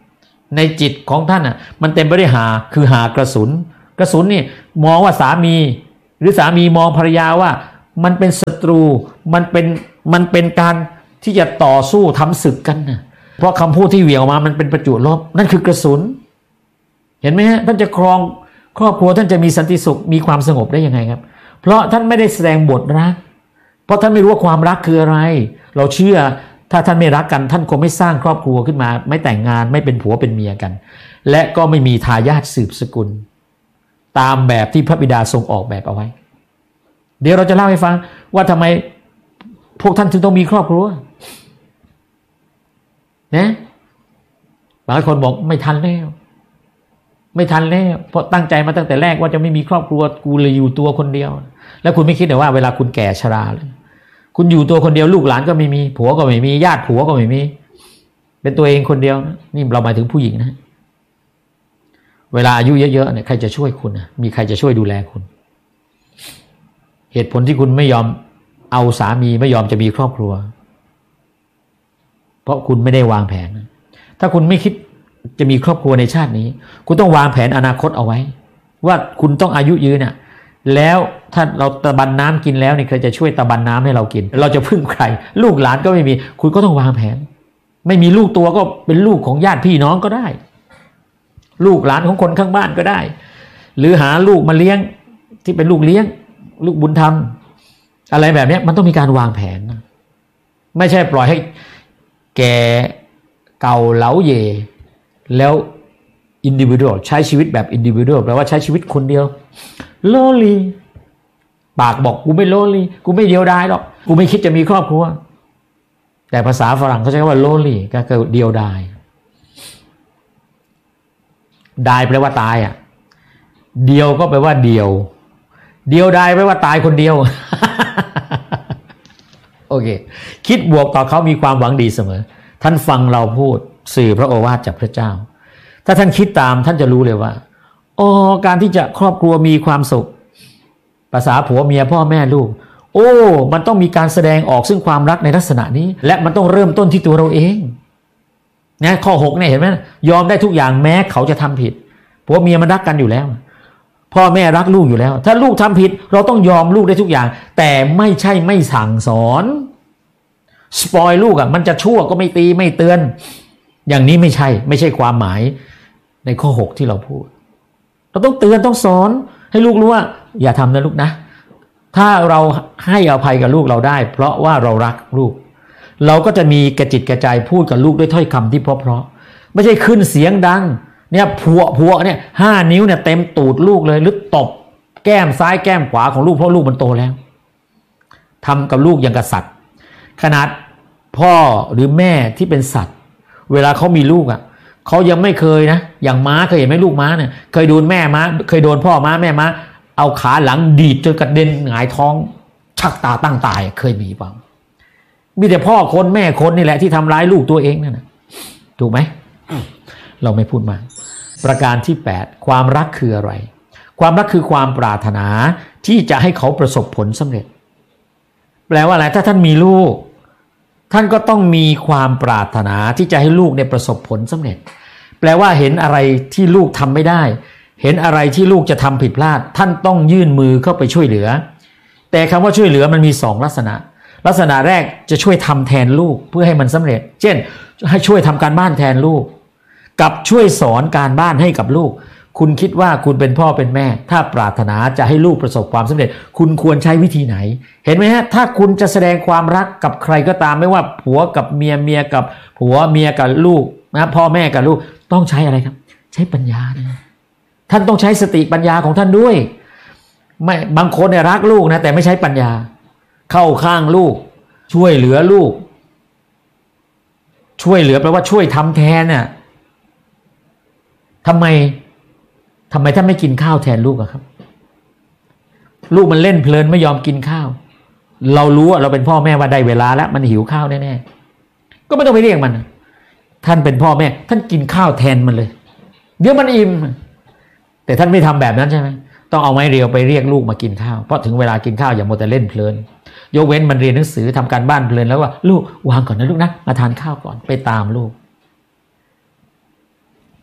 ในจิตของท่านอ่ะมันเต็มไปด้วยหาคือหากระสุนกระสุนนี่มองว่าสามีหรือสามีมองภรรยาว่ามันเป็นศัตรูมันเป็นมันเป็นการที่จะต่อสู้ทำศึกกันนะเพราะคำพูดที่เหวี่ยงออกมามันเป็นประจุลบนั่นคือกระสุนเห็นไหมฮะท่านจะครองครอบครัวท่านจะมีสันติสุขมีความสงบได้ยังไงครับเพราะท่านไม่ได้แสดงบทรักเพราะท่านไม่รู้ว่าความรักคืออะไรเราเชื่อถ้าท่านไม่รักกันท่านคงไม่สร้างครอบครัวขึ้นมาไม่แต่งงานไม่เป็นผัวเป็นเมียกันและก็ไม่มีทายาทสืบสกุลตามแบบที่พระบิดาทรงออกแบบเอาไว้เดี๋ยวเราจะเล่าให้ฟังว่าทำไมพวกท่านถึงต้องมีครอบครัวนะบางคนบอกไม่ทันแล้วไม่ทันแล้วเพราะตั้งใจมาตั้งแต่แรกว่าจะไม่มีครอบครัวกูเลยอยู่ตัวคนเดียวแล้วคุณไม่คิดเหรอว่าเวลาคุณแก่ชราเลยคุณอยู่ตัวคนเดียวลูกหลานก็ไม่มีผัวก็ไม่มีญาติผัวก็ไม่มีเป็นตัวเองคนเดียวนี่เราหมายถึงผู้หญิงนะเวลาอายุเยอะๆเนี่ยใครจะช่วยคุณนะมีใครจะช่วยดูแลคุณเหตุผลที่คุณไม่ยอมเอาสามีไม่ยอมจะมีครอบครัวเพราะคุณไม่ได้วางแผนถ้าคุณไม่คิดจะมีครอบครัวในชาตินี้คุณต้องวางแผนอนาคตเอาไว้ว่าคุณต้องอายุยืนน่ะแล้วถ้าเราตะบันน้ำกินแล้วนี่ใครจะช่วยตะบันน้ำให้เรากินเราจะพึ่งใครลูกหลานก็ไม่มีคุณก็ต้องวางแผนไม่มีลูกตัวก็เป็นลูกของญาติพี่น้องก็ได้ลูกหลานของคนข้างบ้านก็ได้หรือหาลูกมาเลี้ยงที่เป็นลูกเลี้ยงลูกบุญธรรมอะไรแบบนี้มันต้องมีการวางแผนนะไม่ใช่ปล่อยให้แก่เก่าเหลาเย่แล้วอินดิวิวดใช้ชีวิตแบบอินดิวิวดแปลว่าใช้ชีวิตคนเดียวโลลีปากบอกกูไม่โลลีกูไม่เดียวดายหรอกกูไม่คิดจะมีครอบครัวแต่ภาษาฝรั่งเขาใช้คำว่าโลลีก็คือเดียวดายดายแปลว่าตายอ่ะเดียวก็แปลว่าเดียวเดียวดายแปลว่าตายคนเดียว โอเคคิดบวกต่อเขามีความหวังดีเสมอท่านฟังเราพูดสื่อพระโอวาทจากพระเจ้าถ้าท่านคิดตามท่านจะรู้เลยว่าอ๋อการที่จะครอบครัวมีความสุขภาษาผัวเมียพ่อแม่ลูกโอ้มันต้องมีการแสดงออกซึ่งความรักในลักษณะนี้และมันต้องเริ่มต้นที่ตัวเราเองนะข้อหกเนี่ยเห็นไหมยอมได้ทุกอย่างแม้เขาจะทำผิดผัวเมียมันรักกันอยู่แล้วพ่อแม่รักลูกอยู่แล้วถ้าลูกทำผิดเราต้องยอมลูกได้ทุกอย่างแต่ไม่ใช่ไม่สั่งสอนสปอยลูกอ่ะมันจะชั่วก็ไม่ตีไม่เตือนอย่างนี้ไม่ใช่ไม่ใช่ความหมายในข้อหกที่เราพูดเราต้องเตือนต้องสอนให้ลูกรู้ว่าอย่าทำนะลูกนะถ้าเราให้อภัยกับลูกเราได้เพราะว่าเรารักลูกเราก็จะมีกระจิตกระใจพูดกับลูกด้วยถ้อยคำที่เพราะๆไม่ใช่ขึ้นเสียงดังเนี่ยผัวผัวเนี่ยห้านิ้วเนี่ยเต็มตูดลูกเลยหรือตบแก้มซ้ายแก้มขวาของลูกเพราะลูกมันโตแล้วทำกับลูกอย่างกับสัตว์ขนาดพ่อหรือแม่ที่เป็นสัตว์เวลาเขามีลูกอ่ะเขายังไม่เคยนะอย่างม้าเคยเห็นไหมลูกม้าเนี่ยเคยโดนแม่ม้าเคยโดนพ่อม้าแม่ม้าเอาขาหลังดีดจนกระเด็นหงายท้องชักตาตั้งตายเคยมีเปล่ามีแต่พ่อคนแม่คนนี่แหละที่ทำร้ายลูกตัวเองนั่นนะถูกไหมเราไม่พูดมาประการที่แปดความรักคืออะไรความรักคือความปรารถนาที่จะให้เขาประสบผลสำเร็จแปลว่าอะไรถ้าท่านมีลูกท่านก็ต้องมีความปรารถนาที่จะให้ลูกเนี่ยประสบผลสำเร็จแปลว่าเห็นอะไรที่ลูกทำไม่ได้เห็นอะไรที่ลูกจะทำผิดพลาดท่านต้องยื่นมือเข้าไปช่วยเหลือแต่คำว่าช่วยเหลือมันมีสองลักษณะลักษณะแรกจะช่วยทำแทนลูกเพื่อให้มันสำเร็จเช่นให้ช่วยทำการบ้านแทนลูกกับช่วยสอนการบ้านให้กับลูกคุณคิดว่าคุณเป็นพ่อเป็นแม่ถ้าปรารถนาจะให้ลูกประสบความสำเร็จคุณควรใช้วิธีไหนเห็นไหมฮะถ้าคุณจะแสดงความรักกับใครก็ตามไม่ว่าผัวกับเมียเมียกับผัวเมียกับลูกนะพ่อแม่กับลูกต้องใช้อะไรครับใช้ปัญญานะท่านต้องใช้สติปัญญาของท่านด้วยไม่บางคนเนี่ยรักลูกนะแต่ไม่ใช้ปัญญาเข้าข้างลูกช่วยเหลือลูกช่วยเหลือแปลว่าช่วยทำแทนน่ะทำไมทำไมท่านไม่กินข้าวแทนลูกอะครับลูกมันเล่นเพลินไม่ยอมกินข้าวเรารู้ว่าเราเป็นพ่อแม่ว่าได้เวลาแล้วมันหิวข้าวแน่ๆก็ไม่ต้องไปเรียกมันท่านเป็นพ่อแม่ท่านกินข้าวแทนมันเลยเดี๋ยวมันอิ่มแต่ท่านไม่ทำแบบนั้นใช่ไหมต้องเอาไม้เรียวไปเรียกลูกมากินข้าวเพราะถึงเวลากินข้าวอย่ามัวแต่เล่นเพลินยกเว้นมันเรียนหนังสือทำการบ้านเพลินแล้วว่าลูกวางก่อนนะลูกนะมาทานข้าวก่อนไปตามลูก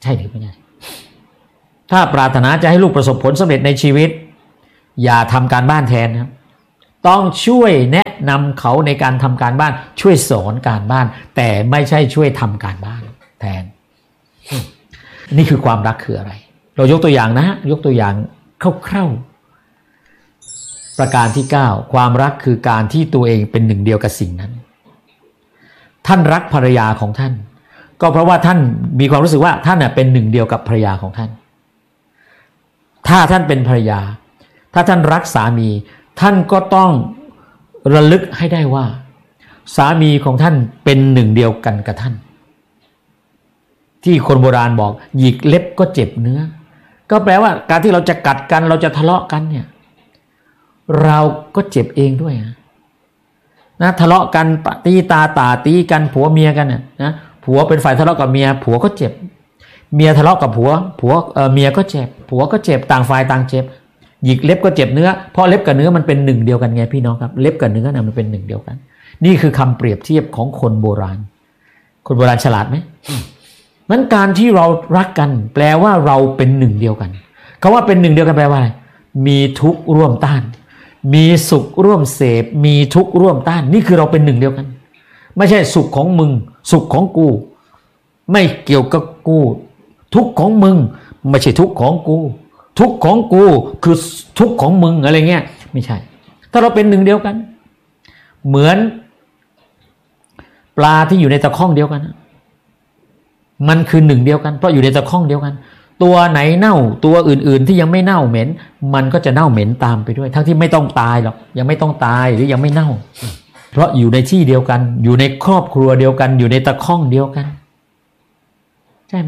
ใช่หรือไม่ใช่ถ้าปรารถนาจะให้ลูกประสบผลสำเร็จในชีวิตอย่าทำการบ้านแทนนะครับต้องช่วยแนะนำเขาในการทำการบ้านช่วยสอนการบ้านแต่ไม่ใช่ช่วยทำการบ้านแทนนี่คือความรักคืออะไรเรายกตัวอย่างนะยกตัวอย่างคร่าวๆประการที่เก้าความรักคือการที่ตัวเองเป็นหนึ่งเดียวกับสิ่งนั้นท่านรักภรรยาของท่านก็เพราะว่าท่านมีความรู้สึกว่าท่านเป็นหนึ่งเดียวกับภรรยาของท่านถ้าท่านเป็นภรรยาถ้าท่านรักสามีท่านก็ต้องระลึกให้ได้ว่าสามีของท่านเป็นหนึ่งเดียวกันกับท่านที่คนโบราณบอกหยิกเล็บก็เจ็บเนื้อก็แปลว่าการที่เราจะกัดกันเราจะทะเลาะกันเนี่ยเราก็เจ็บเองด้วยนะนะทะเลาะกันตีตาตาตีกันผัวเมียกันนะนะผัวเป็นฝ่ายทะเลาะกับเมียผัวก็เจ็บเมียทะเลาะกับผัวผัวเอ่อเมียก็เจ็บผัวก็เจ็บต่างฝ่ายต่างเจ็บหยิกเล็บก็เจ็บเนื้อเพราะเล็บกับเนื้อมันเป็นหนึ่งเดียวกันไงพี่น้องครับเล็บกับเนื้อนะมันเป็นหนึ่งเดียวกันนี่คือคำเปรียบเทียบของคนโบราณคนโบราณฉลาดไหมนั้นการที่เรารักกันแปลว่าเราเป็นหนึ่งเดียวกันคำว่าเป็นหนึ่งเดียวกันแปลว่ามีทุกข์ร่วมต้านมีสุขร่วมเสพมีทุกข์ร่วมต้านนี่คือเราเป็นหนึ่งเดียวกันไม่ใช่สุขของมึงสุขของกูไม่เกี่ยวกับกูทุกข์ของมึงไม่ใช่ทุกข์ของกูทุกข์ของกูคือทุกข์ของมึงอะไรเงี้ยไม่ใช่ถ้าเราเป็นหนึ่งเดียวกันเหมือนปลาที่อยู่ในตะข้องเดียวกันมันคือหนึ่งเดียวกันเพราะอยู่ในตะข้องเดียวกันตัวไหนเน่าตัวอื่นๆที่ยังไม่เน่าเหม็นมันก็จะเน่าเหม็นตามไปด้วยทั้งที่ไม่ต้องตายหรอกยังไม่ต้องตายหรือยังไม่เน่าเพราะอยู่ในที่เดียวกันอยู่ในครอบครัวเดียวกันอยู่ในตะข้องเดียวกันใช่ไหม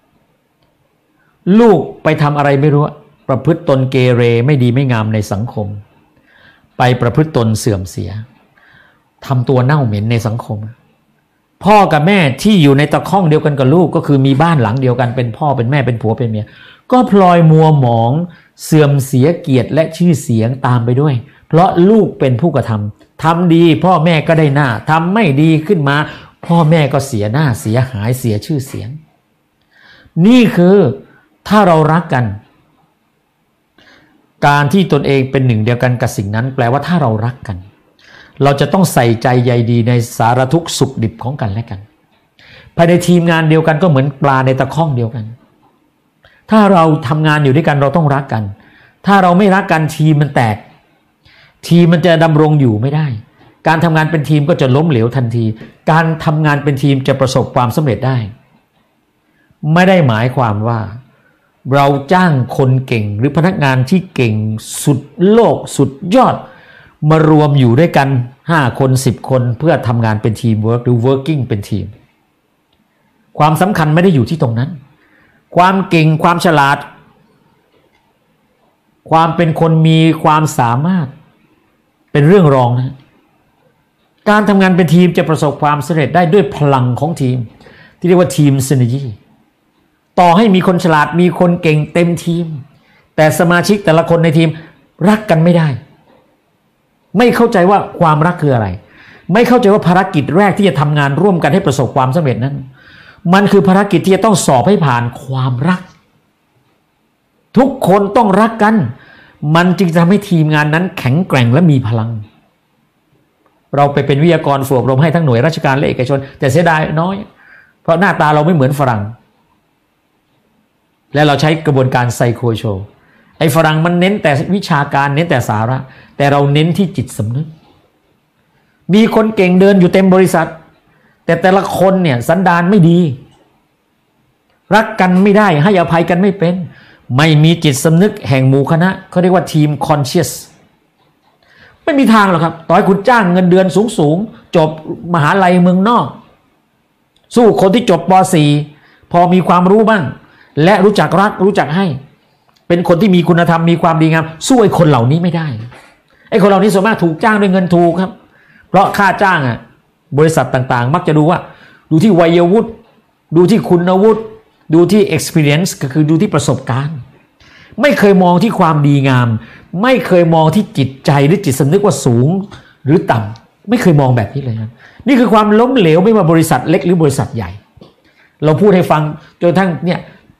ลูกไปทำอะไรไม่รู้ประพฤติตนเกเรไม่ดีไม่งามในสังคมไปประพฤติตนเสื่อมเสียทำตัวเน่าเหม็นในสังคมพ่อกับแม่ที่อยู่ในตะข้องเดียวกันกับลูกก็คือมีบ้านหลังเดียวกันเป็นพ่อเป็นแม่เป็นผัวเป็นเมียก็พลอยมัวหมองเสื่อมเสียเกียรติและชื่อเสียงตามไปด้วยเพราะลูกเป็นผู้กระทำทำดีพ่อแม่ก็ได้หน้าทำไม่ดีขึ้นมาพ่อแม่ก็เสียหน้าเสียหายเสียชื่อเสียงนี่คือถ้าเรารักกันการที่ตนเองเป็นหนึ่งเดียวกันกับสิ่งนั้นแปลว่าถ้าเรารักกันเราจะต้องใส่ใจใยดีในสารทุกข์สุขดิบของกันและกันภายในทีมงานเดียวกันก็เหมือนปลาในตะข้องเดียวกันถ้าเราทำงานอยู่ด้วยกันเราต้องรักกันถ้าเราไม่รักกันทีมมันแตกทีมมันจะดำรงอยู่ไม่ได้การทำงานเป็นทีมก็จะล้มเหลวทันทีการทำงานเป็นทีมจะประสบความสำเร็จได้ไม่ได้หมายความว่าเราจ้างคนเก่งหรือพนักงานที่เก่งสุดโลกสุดยอดมารวมอยู่ด้วยกันห้าคนสิบคนเพื่อทำงานเป็นทีมเวิร์กหรือ working เป็นทีมความสำคัญไม่ได้อยู่ที่ตรงนั้นความเก่งความฉลาดความเป็นคนมีความสามารถเป็นเรื่องรองนะการทำงานเป็นทีมจะประสบความสำเร็จได้ด้วยพลังของทีมที่เรียกว่าทีมซินเนอร์จีต่อให้มีคนฉลาดมีคนเก่งเต็มทีมแต่สมาชิกแต่ละคนในทีมรักกันไม่ได้ไม่เข้าใจว่าความรักคืออะไรไม่เข้าใจว่าภารกิจแรกที่จะทำงานร่วมกันให้ประสบความสำเร็จนั้นมันคือภารกิจที่จะต้องสอบให้ผ่านความรักทุกคนต้องรักกันมันจึงจะทำให้ทีมงานนั้นแข็งแกร่งและมีพลังเราไปเป็นวิทยากรฝึกอบรมให้ทั้งหน่วยราชการและเอกชนแต่เสียดายน้อยเพราะหน้าตาเราไม่เหมือนฝรั่งและเราใช้กระบวนการไซโคโชไอ้ฝรั่งมันเน้นแต่วิชาการเน้นแต่สาระแต่เราเน้นที่จิตสำนึกมีคนเก่งเดินอยู่เต็มบริษัทแต่แต่ละคนเนี่ยสันดานไม่ดีรักกันไม่ได้ให้อภัยกันไม่เป็นไม่มีจิตสำนึกแห่งหมู่คณะเขาเรียกว่าทีมคอนเชียสไม่มีทางหรอกครับต่อให้คุณจ้างเงินเดือนสูงๆจบมหาลัยเมืองนอกสู้คนที่จบป .สี่ พอมีความรู้บ้างและรู้จักรักรู้จักให้เป็นคนที่มีคุณธรรมมีความดีงามสู้ไอ้คนเหล่านี้ไม่ได้ไอ้คนเหล่านี้ส่วนมากถูกจ้างด้วยเงินถูกครับเพราะค่าจ้างอ่ะบริษัทต่างๆมักจะดูว่าดูที่วัยวุฒิดูที่คุณวุฒิดูที่ experience ก็คือดูที่ประสบการณ์ไม่เคยมองที่ความดีงามไม่เคยมองที่จิตใจหรือจิตสำนึกว่าสูงหรือต่ำไม่เคยมองแบบนี้เลยครับนี่คือความล้มเหลวไม่ว่าบริษัทเล็กหรือบริษัทใหญ่เราพูดให้ฟังจนทั้งเนี่ย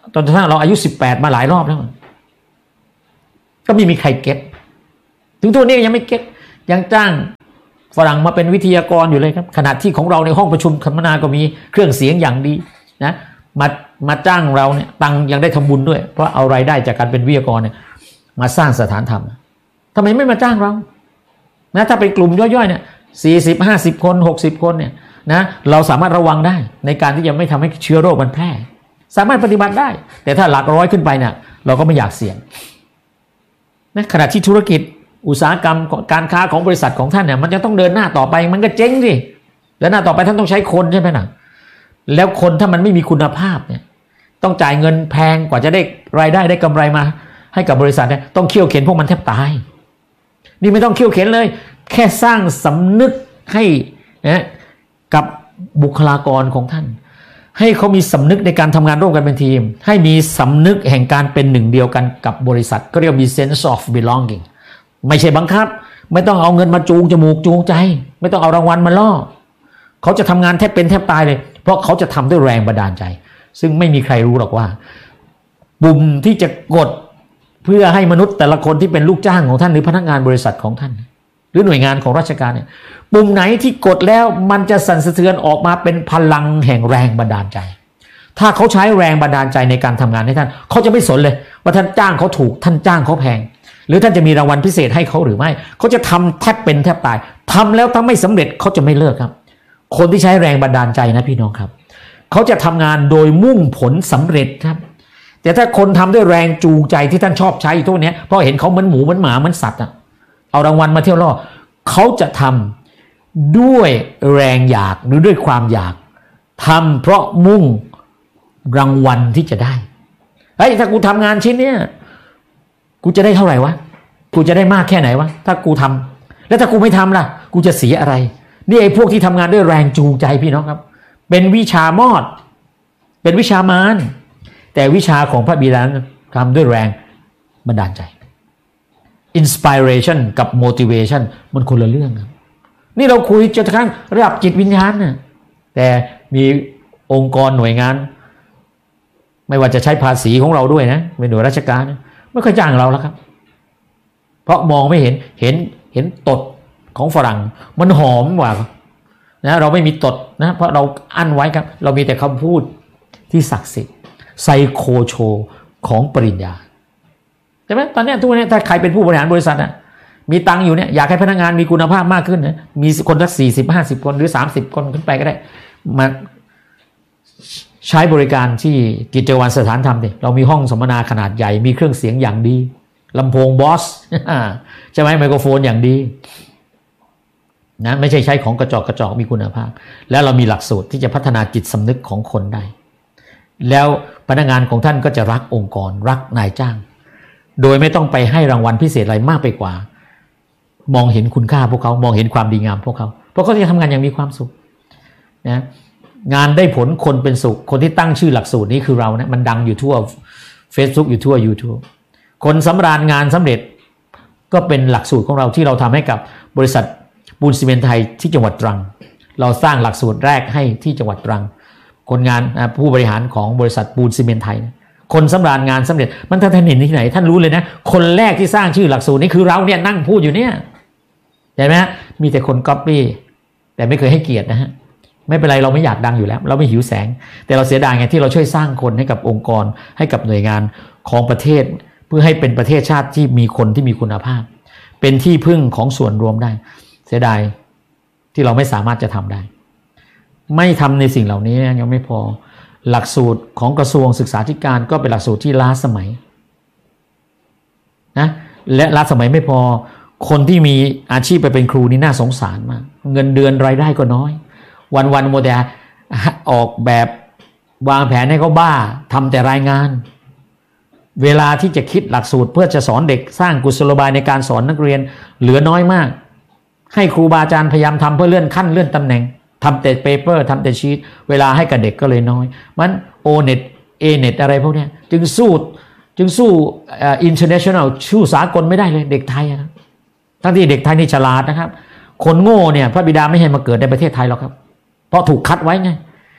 จนกระทั่งเราอายุสิบแปดมาหลายรอบแล้วก็ไม่มีใครเก็ตถึงตัวนี้ยังไม่เก็ตยังจ้างฝรั่งมาเป็นวิทยากรอยู่เลยครับขณะที่ของเราในห้องประชุมสัมมนาก็มีเครื่องเสียงอย่างดีนะมามาจ้างเราเนี่ยตังยังได้ทำบุญด้วยเพราะเอารายได้จากการเป็นวิทยากรเนี่ยมาสร้างสถานธรรมทำไมไม่มาจ้างเรานะถ้าเป็นกลุ่มย่อยๆเนี่ยสี่สิบห้าสิบคนหกสิบคนเนี่ยนะเราสามารถระวังได้ในการที่จะไม่ทำให้เชื้อโรคมันแพร่สามารถปฏิบัติได้แต่ถ้าหลักร้อยขึ้นไปเนี่ยเราก็ไม่อยากเสี่ยงนะขณะที่ธุรกิจอุตสาหกรรมการค้าของบริษัทของท่านเนี่ยมันจะต้องเดินหน้าต่อไปมันก็เจ๊งสิเดินหน้าต่อไปท่านต้องใช้คนใช่ไหมนะแล้วคนถ้ามันไม่มีคุณภาพเนี่ยต้องจ่ายเงินแพงกว่าจะได้รายได้ได้กำไรมาให้กับบริษัทเนี่ยต้องเคี่ยวเข็นพวกมันแทบตายนี่ไม่ต้องเคี่ยวเข็นเลยแค่สร้างสำนึกให้นะกับบุคลากรของท่านให้เขามีสำนึกในการทำงานร่วมกันเป็นทีมให้มีสำนึกแห่งการเป็นหนึ่งเดียวกันกับบริษัทก็เรียกมี sense of belonging ไม่ใช่บังคับไม่ต้องเอาเงินมาจูงจมูกจูงใจไม่ต้องเอารางวัลมาล่อเขาจะทำงานแทบเป็นแทบตายเลยเพราะเขาจะทำด้วยแรงบันดาลใจซึ่งไม่มีใครรู้หรอกว่าปุ่มที่จะกดเพื่อให้มนุษย์แต่ละคนที่เป็นลูกจ้างของท่านหรือพนักงานบริษัทของท่านหรือหน่วยงานของราชการเนี่ยปุ่มไหนที่กดแล้วมันจะสั่นสะเทือนออกมาเป็นพลังแห่งแรงบันดาลใจถ้าเขาใช้แรงบันดาลใจในการทำงานให้ท่านเขาจะไม่สนเลยว่าท่านจ้างเขาถูกท่านจ้างเขาแพงหรือท่านจะมีรางวัลพิเศษให้เขาหรือไม่เขาจะทำแทบเป็นแทบตายทำแล้วถ้าไม่สำเร็จเขาจะไม่เลิกครับคนที่ใช้แรงบันดาลใจนะพี่น้องครับเขาจะทำงานโดยมุ่งผลสำเร็จครับแต่ถ้าคนทำด้วยแรงจูงใจที่ท่านชอบใช้ทุกนี้เพราะเห็นเขาเหมือนหมูเหมือนหมาเหมือนสัตว์อะเอารางวัลมาเที่ยวล่อเขาจะทำด้วยแรงอยากหรือด้วยความอยากทำเพราะมุ่งรางวัลที่จะได้เฮ้ยถ้ากูทำงานชิ้นเนี้ยกูจะได้เท่าไหร่วะกูจะได้มากแค่ไหนวะถ้ากูทำแล้วถ้ากูไม่ทำล่ะกูจะเสียอะไรนี่ไอ้พวกที่ทำงานด้วยแรงจูงใจพี่น้องครับเป็นวิชามอดเป็นวิชามารแต่วิชาของพระบิดาทำด้วยแรงบันดาลใจ inspiration กับ motivation มันคนละเรื่องครับนี่เราคุยจนกระทั่งระดับจิตวิญญาณนะแต่มีองค์กรหน่วยงานไม่ว่าจะใช้ภาษีของเราด้วยนะเป็นหน่วยราชการนะไม่ค่อยจ้างเราแล้วครับเพราะมองไม่เห็นเห็นเห็นตดของฝรั่งมันหอมกว่านะเราไม่มีตดนะเพราะเราอั้นไว้ครับเรามีแต่คำพูดที่ศักดิ์สิทธิ์ไซโคโชของปริญญาใช่ไหมตอนนี้ทุกวันนี้ถ้าใครเป็นผู้บริหารบริษัทอ่ะมีตังค์อยู่เนี่ยอยากให้พนักงานมีคุณภาพมากขึ้นนะมีคนสักสี่สิบห้าสิบคนหรือสามสิบคนขึ้นไปก็ได้มาใช้บริการที่กิจวัตรสถานธรรมดิเรามีห้องสัมมนาขนาดใหญ่มีเครื่องเสียงอย่างดีลำโพงบอสใช่ไหมไมโครโฟนอย่างดีนะไม่ใช่ใช้ของกระจอกกระจอกมีคุณภาพแล้วเรามีหลักสูตรที่จะพัฒนาจิตสำนึกของคนได้แล้วพนักงานของท่านก็จะรักองค์กรรักนายจ้างโดยไม่ต้องไปให้รางวัลพิเศษอะไรมากไปกว่ามองเห็นคุณค่าพวกเขามองเห็นความดีงามพวกเขาเพราะเขาจะทำงานอย่างมีความสุขนะงานได้ผลคนเป็นสุขคนที่ตั้งชื่อหลักสูตรนี้คือเรานะมันดังอยู่ทั่ว Facebook อยู่ทั่ว YouTube คนสำราญงานสำเร็จก็เป็นหลักสูตรของเราที่เราทำให้กับบริษัทปูนซีเมนต์ไทยที่จังหวัดตรังเราสร้างหลักสูตรแรกให้ที่จังหวัดตรังคนงานผู้บริหารของบริษัทปูนซีเมนต์ไทยคนสำราญงานสำเร็จมันท่านเห็นที่ไหนท่านรู้เลยนะคนแรกที่สร้างชื่อหลักสูตรนี้คือเราเนี่ยนั่งพูดอยู่เนี่ยเห็นไหมฮะมีแต่คนก๊อปปี้แต่ไม่เคยให้เกียรตินะฮะไม่เป็นไรเราไม่อยากดังอยู่แล้วเราไม่หิวแสงแต่เราเสียดายไงที่เราช่วยสร้างคนให้กับองค์กรให้กับหน่วยงานของประเทศเพื่อให้เป็นประเทศชาติที่มีคนที่มีคุณภาพเป็นที่พึ่งของส่วนรวมได้เสียดายที่เราไม่สามารถจะทำได้ไม่ทำในสิ่งเหล่านี้ยังไม่พอหลักสูตรของกระทรวงศึกษาธิการก็เป็นหลักสูตรที่ล้าสมัยนะและล้าสมัยไม่พอคนที่มีอาชีพไปเป็นครูนี่น่าสงสารมากเงินเดือนรายได้ก็น้อยวันๆโมเดลออกแบบวางแผนให้เขาบ้าทำแต่รายงานเวลาที่จะคิดหลักสูตรเพื่อจะสอนเด็กสร้างกุศโลบายในการสอนนักเรียนเหลือน้อยมากให้ครูบาอาจารย์พยายามทำเพื่อเลื่อนขั้นเลื่อนตำแหน่งทำแต่เปเปอร์ทำแต่ชีตเวลาให้กับเด็กก็เลยน้อยมันโอเน็ตเอเน็ตอะไรพวกนี้จึงสู้จึงสู้อ่า international สู้สากลไม่ได้เลยเด็กไทยนะทั้งที่เด็กไทยนี่ฉลาดนะครับคนโง่เนี่ยพระบิดาไม่ให้มาเกิดในประเทศไทยหรอกครับเพราะถูกคัดไว้ไง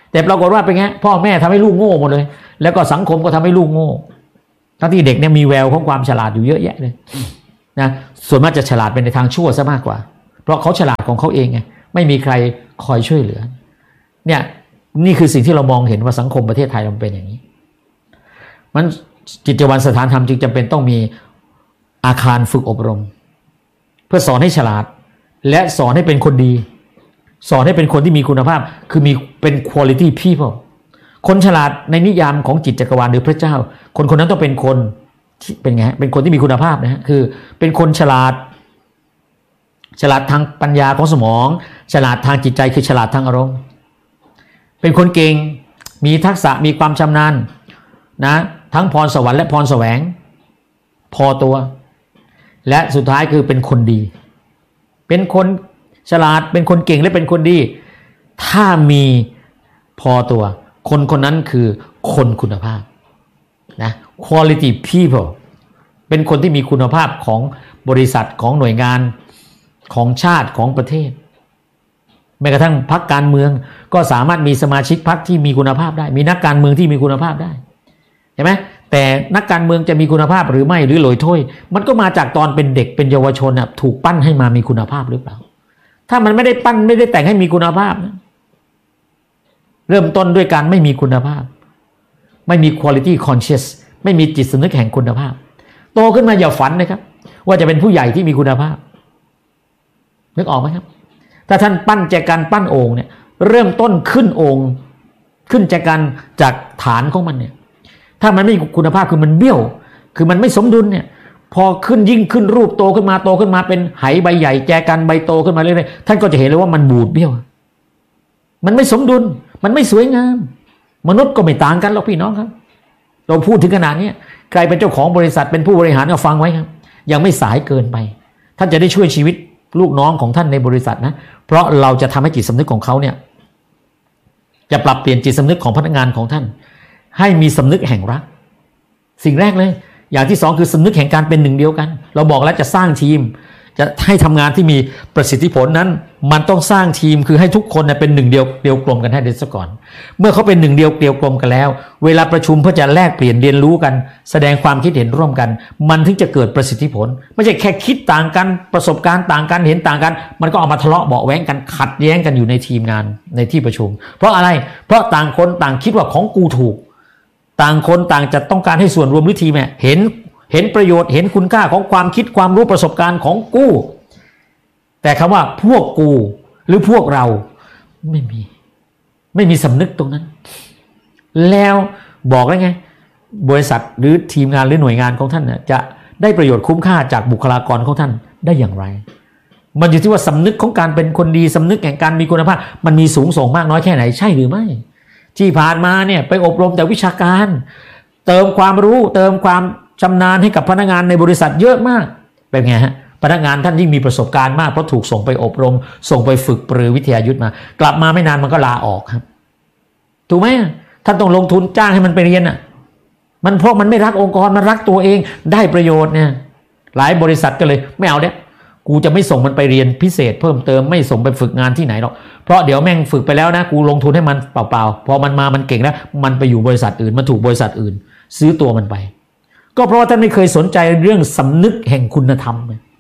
แต่ปรากฏว่าเป็นไงพ่อแม่ทำให้ลูกโง่หมดเลยแล้วก็สังคมก็ทำให้ลูกโง่ทั้งที่เด็กเนี่ยมีแววของความฉลาดอยู่เยอะแยะเลยนะส่วนมากจะฉลาดเป็นในทางชั่วซะมากกว่าเพราะเขาฉลาดของเขาเองไงไม่มีใครคอยช่วยเหลือเนี่ยนี่คือสิ่งที่เรามองเห็นว่าสังคมประเทศไทยมันเป็นอย่างนี้มันกิจวัตรสถานธรรมจึงจำเป็นต้องมีอาคารฝึกอบรมเพื่อสอนให้ฉลาดและสอนให้เป็นคนดีสอนให้เป็นคนที่มีคุณภาพคือมีเป็น quality people คนฉลาดในนิยามของจิตจักรวาลหรือพระเจ้าคนคนนั้นต้องเป็นคนเป็นไงเป็นคนที่มีคุณภาพนะฮะคือเป็นคนฉลาดฉลาดทางปัญญาของสมองฉลาดทางจิตใจคือฉลาดทางอารมณ์เป็นคนเก่งมีทักษะมีความชำนาญนะทั้งพรสวรรค์และพรแสวงพอตัวและสุดท้ายคือเป็นคนดีเป็นคนฉลาดเป็นคนเก่งและเป็นคนดีถ้ามีพอตัวคนคนนั้นคือคนคุณภาพนะ quality people เป็นคนที่มีคุณภาพของบริษัทของหน่วยงานของชาติของประเทศแม้กระทั่งพรรคการเมืองก็สามารถมีสมาชิกพรรคที่มีคุณภาพได้มีนักการเมืองที่มีคุณภาพได้ใช่ไหมแต่นักการเมืองจะมีคุณภาพหรือไม่หรือโหลอยถ้วยมันก็มาจากตอนเป็นเด็กเป็นเยาวชนนะถูกปั้นให้มามีคุณภาพหรือเปล่าถ้ามันไม่ได้ปั้นไม่ได้แต่งให้มีคุณภาพนะเริ่มต้นด้วยการไม่มีคุณภาพไม่มี quality conscious ไม่มีจิตสำนึกแห่งคุณภาพโตขึ้นมาอย่าฝันนะครับว่าจะเป็นผู้ใหญ่ที่มีคุณภาพนึกออกไหมครับถ้าท่านปั้นแจกันปั้นโอ่งเนี่ยเริ่มต้นขึ้นโอ่งขึ้นแจกันจากฐานของมันเนี่ยถ้ามันไม่มีคุณภาพคือมันเบี้ยวคือมันไม่สมดุลเนี่ยพอขึ้นยิ่งขึ้นรูปโตขึ้นมาโตขึ้นมาเป็นไหใบใหญ่แจกันใบโตขึ้นมาเรื่อยๆท่านก็จะเห็นเลยว่ามันบูดเบี้ยวมันไม่สมดุลมันไม่สวยงามมนุษย์ก็ไม่ต่างกันหรอกพี่น้องครับเราพูดถึงขนาดนี้ใครเป็นเจ้าของบริษัทเป็นผู้บริหารก็ฟังไว้ครับยังไม่สายเกินไปท่านจะได้ช่วยชีวิตลูกน้องของท่านในบริษัทนะเพราะเราจะทำให้จิตสำนึกของเขาเนี่ยจะปรับเปลี่ยนจิตสำนึกของพนักงานของท่านให้มีสำนึกแห่งรักสิ่งแรกเลยอย่างที่สองคือสำนึกแห่งการเป็นหนึ่งเดียวกันเราบอกแล้วจะสร้างทีมจะให้ทำงานที่มีประสิทธิผลนั้นมันต้องสร้างทีมคือให้ทุกคนเป็นหนึ่งเดียวเดียวกลมกันให้ได้ซะก่อนเมื่อเขาเป็นหนึ่งเดียวเดียวกลมกันแล้วเวลาประชุมเพื่อจะแลกเปลี่ยนเรียนรู้กันแสดงความคิดเห็นร่วมกันมันถึงจะเกิดประสิทธิผลไม่ใช่แค่คิดต่างกันประสบการณ์ต่างกันเห็นต่างกันมันก็เอามาทะเลาะเบาะแว้งกันขัดแย้งกันอยู่ในทีมงานในที่ประชุมเพราะอะไรเพราะต่างคนต่างคิดว่าของกูถูกต่างคนต่างจะต้องการให้ส่วนรวมหรือทีมเห็นเห็นประโยชน์เห็นคุณค่าของความคิดความรู้ประสบการณ์ของกูแต่คำว่าพวกกูหรือพวกเราไม่มีไม่มีสำนึกตรงนั้นแล้วบอกได้ไงบริษัทหรือทีมงานหรือหน่วยงานของท่านเนี่ยจะได้ประโยชน์คุ้มค่าจากบุคลากรของท่านได้อย่างไรมันอยู่ที่ว่าสำนึกของการเป็นคนดีสำนึกแห่งการมีคุณภาพมันมีสูงส่งมากน้อยแค่ไหนใช่หรือไม่ที่ผ่านมาเนี่ยไปอบรมแต่วิชาการเติมความรู้เติมความชำนาญให้กับพนักงานในบริษัทเยอะมากเป็นไงฮะพนักงานท่านยิ่งมีประสบการณ์มากเพราะถูกส่งไปอบรมส่งไปฝึกปรือวิทยายุทธมากลับมาไม่นานมันก็ลาออกครับถูกไหมท่านต้องลงทุนจ้างให้มันไปเรียนอ่ะมันเพราะมันไม่รักองค์กรมันรักตัวเองได้ประโยชน์เนี่ยหลายบริษัทก็เลยไม่เอาเนี่ยกูจะไม่ส่งมันไปเรียนพิเศษเพิ่มเติมไม่ส่งไปฝึกงานที่ไหนหรอกเพราะเดี๋ยวแม่งฝึกไปแล้วนะกูลงทุนให้มันเปล่าๆพอมันมามันเก่งแล้วมันไปอยู่บริษัทอื่นมันถูกบริษัทอื่นซื้อตัวมันไปก็เพราะว่าท่านไม่เคยสนใจเรื่องสำนึกแห่งคุณธรรม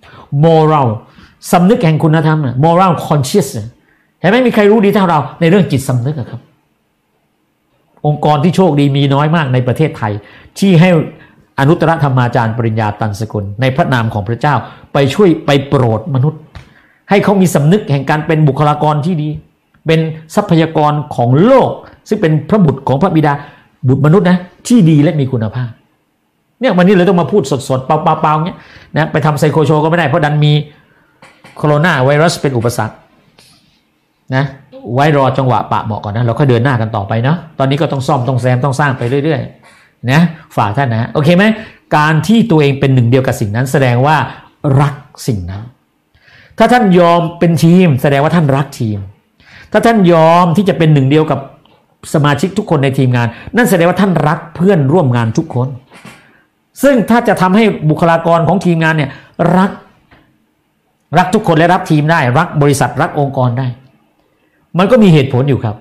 moral สำนึกแห่งคุณธรรม moral conscious เห็นไหมมีใครรู้ดีเท่าเราในเรื่องจิตสำนึกครับองค์กรที่โชคดีมีน้อยมากในประเทศไทยที่ให้อนุตตรธรรมาจารย์ปริญญาตันสกุลในพระนามของพระเจ้าไปช่วยไปโปรดมนุษย์ให้เขามีสำนึกแห่งการเป็นบุคลากรที่ดีเป็นทรัพยากรของโลกซึ่งเป็นพระบุตรของพระบิดาบุตรมนุษย์นะที่ดีและมีคุณภาพเนี่ยวันนี้เลยต้องมาพูดสดๆเปล่าๆเงี้ยนะไปทำไซโคโชว์ก็ไม่ได้เพราะดันมีโคโรนาไวรัสเป็นอุปสรรคนะไว้รอจังหวะปะเหมาะก่อนนะเราค่อยเดินหน้ากันต่อไปเนาะตอนนี้ก็ต้องซ่อมต้องแซมต้องสร้างไปเรื่อยๆนะฝากท่านนะโอเคไหมการที่ตัวเองเป็นหนึ่งเดียวกับสิ่งนั้นแสดงว่ารักสิ่งนั้นถ้าท่านยอมเป็นทีมแสดงว่าท่านรักทีมถ้าท่านยอมที่จะเป็นหนึ่งเดียวกับสมาชิกทุกคนในทีมงานนั่นแสดงว่าท่านรักเพื่อนร่วมงานทุกคนซึ่งถ้าจะทำให้บุคลากรของทีมงานเนี่ยรักรักทุกคนและรักทีมได้รักบริษัทรักองค์กรได้มันก็มีเหตุผลอยู่ครับ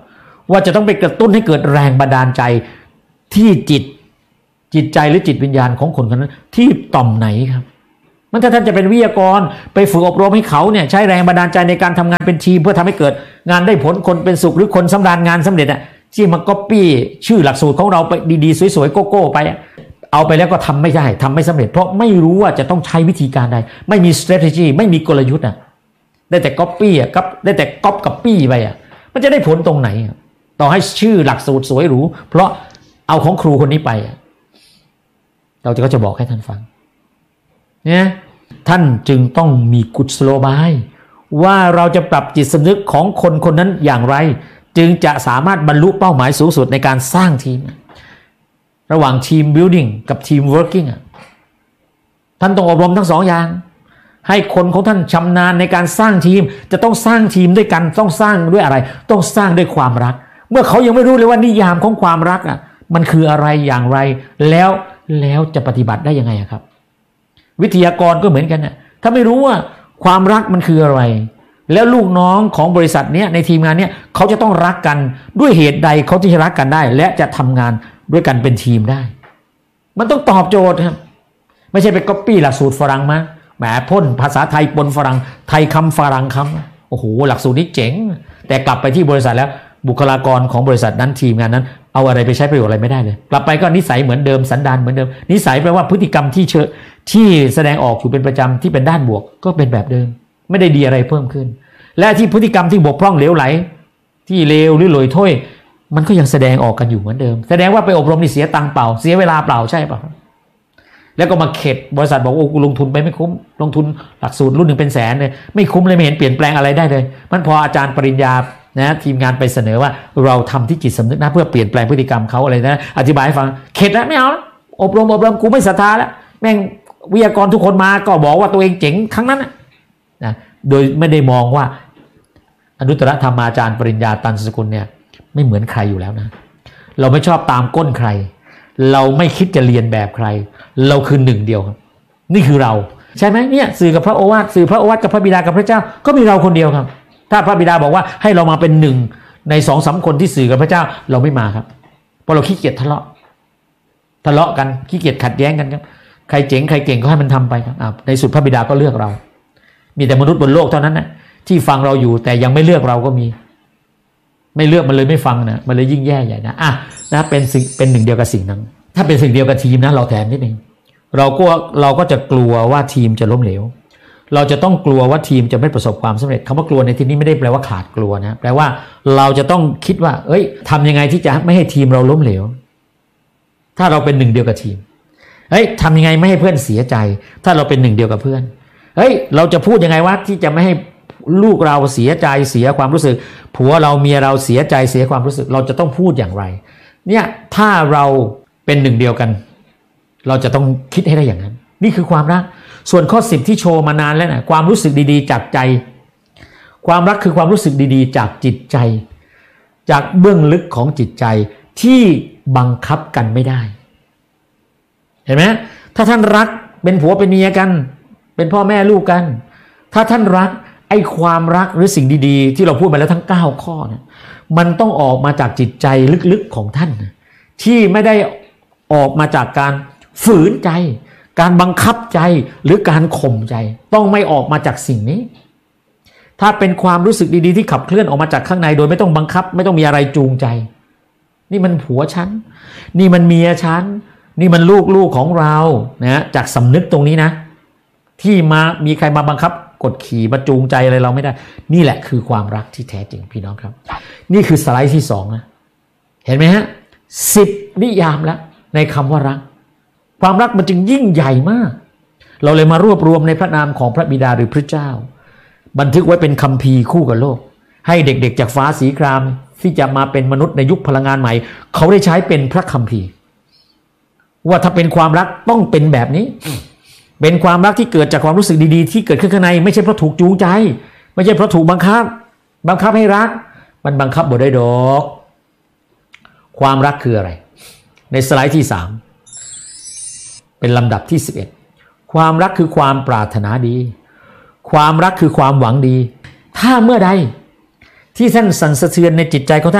ว่าจะต้องไปกระตุ้นให้เกิดแรงบันดาลใจที่จิตจิตใจหรือจิตวิญญาณของคนคนนั้นที่ต่อมไหนครับมันถ้าท่านจะเป็นวิทยากรไปฝึกอบรมให้เขาเนี่ยใช้แรงบันดาลใจในการทำงานเป็นทีมเพื่อทำให้เกิดงานได้ผลคนเป็นสุขหรือคนสำราญงานสำเร็จอ่ะที่มาก๊อปปี้ชื่อหลักสูตรของเราไปดีๆสวยๆโกโก้ไปเอาไปแล้วก็ทำไม่ได้ทำไม่สำเร็จเพราะไม่รู้ว่าจะต้องใช้วิธีการใดไม่มี strategy ไม่มีกลยุทธ์อ่ะได้แต่ก๊อปปี้อ่ะก๊อปได้แต่ก๊อปกับปี้ไปอ่ะมันจะได้ผลตรงไหนต่อให้ชื่อหลักสูตรสวยหรูเพราะเอาของครูคนนี้ไปอ่ะเราจะก็จะบอกให้ท่านฟังเนี่ยท่านจึงต้องมีกุศโลบายว่าเราจะปรับจิตสำนึกของคนคนนั้นอย่างไรจึงจะสามารถบรรลุเป้าหมายสูงสุดในการสร้างทีมระหว่างทีม building กับทีม working อ่ะท่านต้องอบรมทั้งสองอย่างให้คนของท่านชำนาญในการสร้างทีมจะต้องสร้างทีมด้วยกันต้องสร้างด้วยอะไรต้องสร้างด้วยความรักเมื่อเขายังไม่รู้เลยว่านิยามของความรักอ่ะมันคืออะไรอย่างไรแล้วแล้วจะปฏิบัติได้ยังไงครับวิทยากรก็เหมือนกันนะถ้าไม่รู้ว่าความรักมันคืออะไรแล้วลูกน้องของบริษัทเนี้ยในทีมงานเนี้ยเขาจะต้องรักกันด้วยเหตุใดเขาที่จะรักกันได้และจะทำงานด้วยกันเป็นทีมได้มันต้องตอบโจทย์ครับไม่ใช่ไปก๊อปปี้หลักสูตรฝรั่งมาแหมพ่นภาษาไทยปนฝรั่งไทยคำฝรั่งคำโอ้โหหลักสูตรนี้เจ๋งแต่กลับไปที่บริษัทแล้วบุคลากรของบริษัทนั้นทีมงานนั้นเอาอะไรไปใช้ประโยชน์อะไรไม่ได้เลยกลับไปก็นิสัยเหมือนเดิมสันดานเหมือนเดิมนิสัยแปลว่าพฤติกรรมที่เชที่แสดงออกอยู่เป็นประจำที่เป็นด้านบวกก็เป็นแบบเดิมไม่ได้ดีอะไรเพิ่มขึ้นและที่พฤติกรรมที่บกพร่องเหลวไหลที่เลวหรือหลอยถ้วยมันก็ยังแสดงออกกันอยู่เหมือนเดิมแสดงว่าไปอบรมนี่เสียตังค์เปล่าเสียเวลาเปล่าใช่ป่ะแล้วก็มาเข็ดบริษัทบอกโอ้กูลงทุนไปไม่คุ้มลงทุนหลักสูตรรุ่นหนึ่งเป็นแสนเลยไม่คุ้มเลยไม่เห็นเปลี่ยนแปลงอะไรได้เลยมันพออาจารย์ปริญญานะทีมงานไปเสนอว่าเราทำที่จิตสำนึกนะเพื่อเปลี่ยนแปลงพฤติกรรมเขาอะไรนะอธิบายให้ฟังเข็ดแล้วไม่เอาอบรมอบรมกูไม่ศรัทธาแล้วแม่งวิทยากรทุกคนมาก็บอกว่าตัวเองเจ๋งทั้งนั้นนะโดยไม่ได้มองว่าอนุตตรธรรมาจารย์ปริญญาตันสกุลเนี่ยไม่เหมือนใครอยู่แล้วนะเราไม่ชอบตามก้นใครเราไม่คิดจะเรียนแบบใครเราคือหนึ่งเดียวครับนี่คือเราใช่ไหมเนี่ยสื่อกับพระโอวาทสื่อพระโอวาทกับพระบิดากับพระเจ้าก็มีเราคนเดียวครับถ้าพระบิดาบอกว่าให้เรามาเป็นหนึ่งในสองสามคนที่สื่อกับพระเจ้าเราไม่มาครับเพราะเราขี้เกียจทะเลาะทะเลาะกันขี้เกียจขัดแย้งกันครับใครเจ๋งใครเก่งก็ให้มันทำไปครับในสุดพระบิดาก็เลือกเรามีแต่มนุษย์บนโลกเท่านั้นนะที่ฟังเราอยู่แต่ยังไม่เลือกเราก็มีไม่เลือกมันเลยไม่ฟังนะมันเลยยิ่งแย่ใหญ่นะอ่ะนะเป็นสิ่งเป็นหนึ่งเดียวกับสิ่งนั้นถ้าเป็นสิ่งเดียวกับทีมนะเราแถมนิดนึงเราก็เราก็จะกลัวว่าทีมจะล้มเหลวเราจะต้องกลัวว่าทีมจะไม่ประสบความสำเร็จคำว่ากลัวในที่นี้ไม่ได้แปลว่าขาดกลัวนะแปลว่าเราจะต้องคิดว่าเอ้ยทำยังไงที่จะไม่ให้ทีมเราล้มเหลวถ้าเราเป็นหนึ่งเดียวกับทีมเฮ้ยทำยังไงไม่ให้เพื่อนเสียใจถ้าเราเป็นหนึ่งเดียวกับเพื่อนเฮ้ยเราจะพูดยังไงวะที่จะไม่ให้ลูกเราเสียใจเสียความรู้สึกผัวเราเมียเราเสียใจเสียความรู้สึกเราจะต้องพูดอย่างไรเนี่ยถ้าเราเป็นหนึ่งเดียวกันเราจะต้องคิดให้ได้อย่างนั้นนี่คือความรักส่วนข้อสิบที่โชว์มานานแล้วนะความรู้สึกดีๆจากใจความรักคือความรู้สึกดีๆจากจิตใจจากเบื้องลึกของจิตใจที่บังคับกันไม่ได้เห็นไหมถ้าท่านรักเป็นผัวเป็นเมียกันเป็นพ่อแม่ลูกกันถ้าท่านรักไอ้ความรักหรือสิ่งดีๆที่เราพูดมาแล้วทั้งเก้าข้อเนี่ยมันต้องออกมาจากจิตใจลึกๆของท่านที่ไม่ได้ออกมาจากการฝืนใจการบังคับใจหรือการข่มใจต้องไม่ออกมาจากสิ่งนี้ถ้าเป็นความรู้สึกดีๆที่ขับเคลื่อนออกมาจากข้างในโดยไม่ต้องบังคับไม่ต้องมีอะไรจูงใจนี่มันผัวฉันนี่มันเมียฉันนี่มันลูกลูกของเรานะจากสำนึกตรงนี้นะที่มามีใครมาบังคับกดขี่มาจูงใจอะไรเราไม่ได้นี่แหละคือความรักที่แท้จริงพี่น้องครับนี่คือสไลด์ที่สองนะเห็นไหมฮะสิบนิยามแล้วในคำว่ารักความรักมันจึงยิ่งใหญ่มากเราเลยมารวบรวมในพระนามของพระบิดาหรือพระเจ้าบันทึกไว้เป็นคัมภีร์คู่กับโลกให้เด็กๆจากฟ้าสีครามที่จะมาเป็นมนุษย์ในยุคพลังงานใหม่เขาได้ใช้เป็นพระคัมภีร์ว่าถ้าเป็นความรักต้องเป็นแบบนี้เป็นความรักที่เกิดจากความรู้สึกดีๆที่เกิดขึ้นข้างในไม่ใช่เพราะถูกจูงใจไม่ใช่เพราะถูกบังคับบังคับให้รักมันบังคับบ่ได้ดอกความรักคืออะไรในสไลด์ที่สามเป็นลำดับที่สิบเอ็ดความรักคือความปรารถนาดีความรักคือความหวังดีถ้าเมื่อใดที่ท่านสั่นสะเทือนในจิตใจของท่าน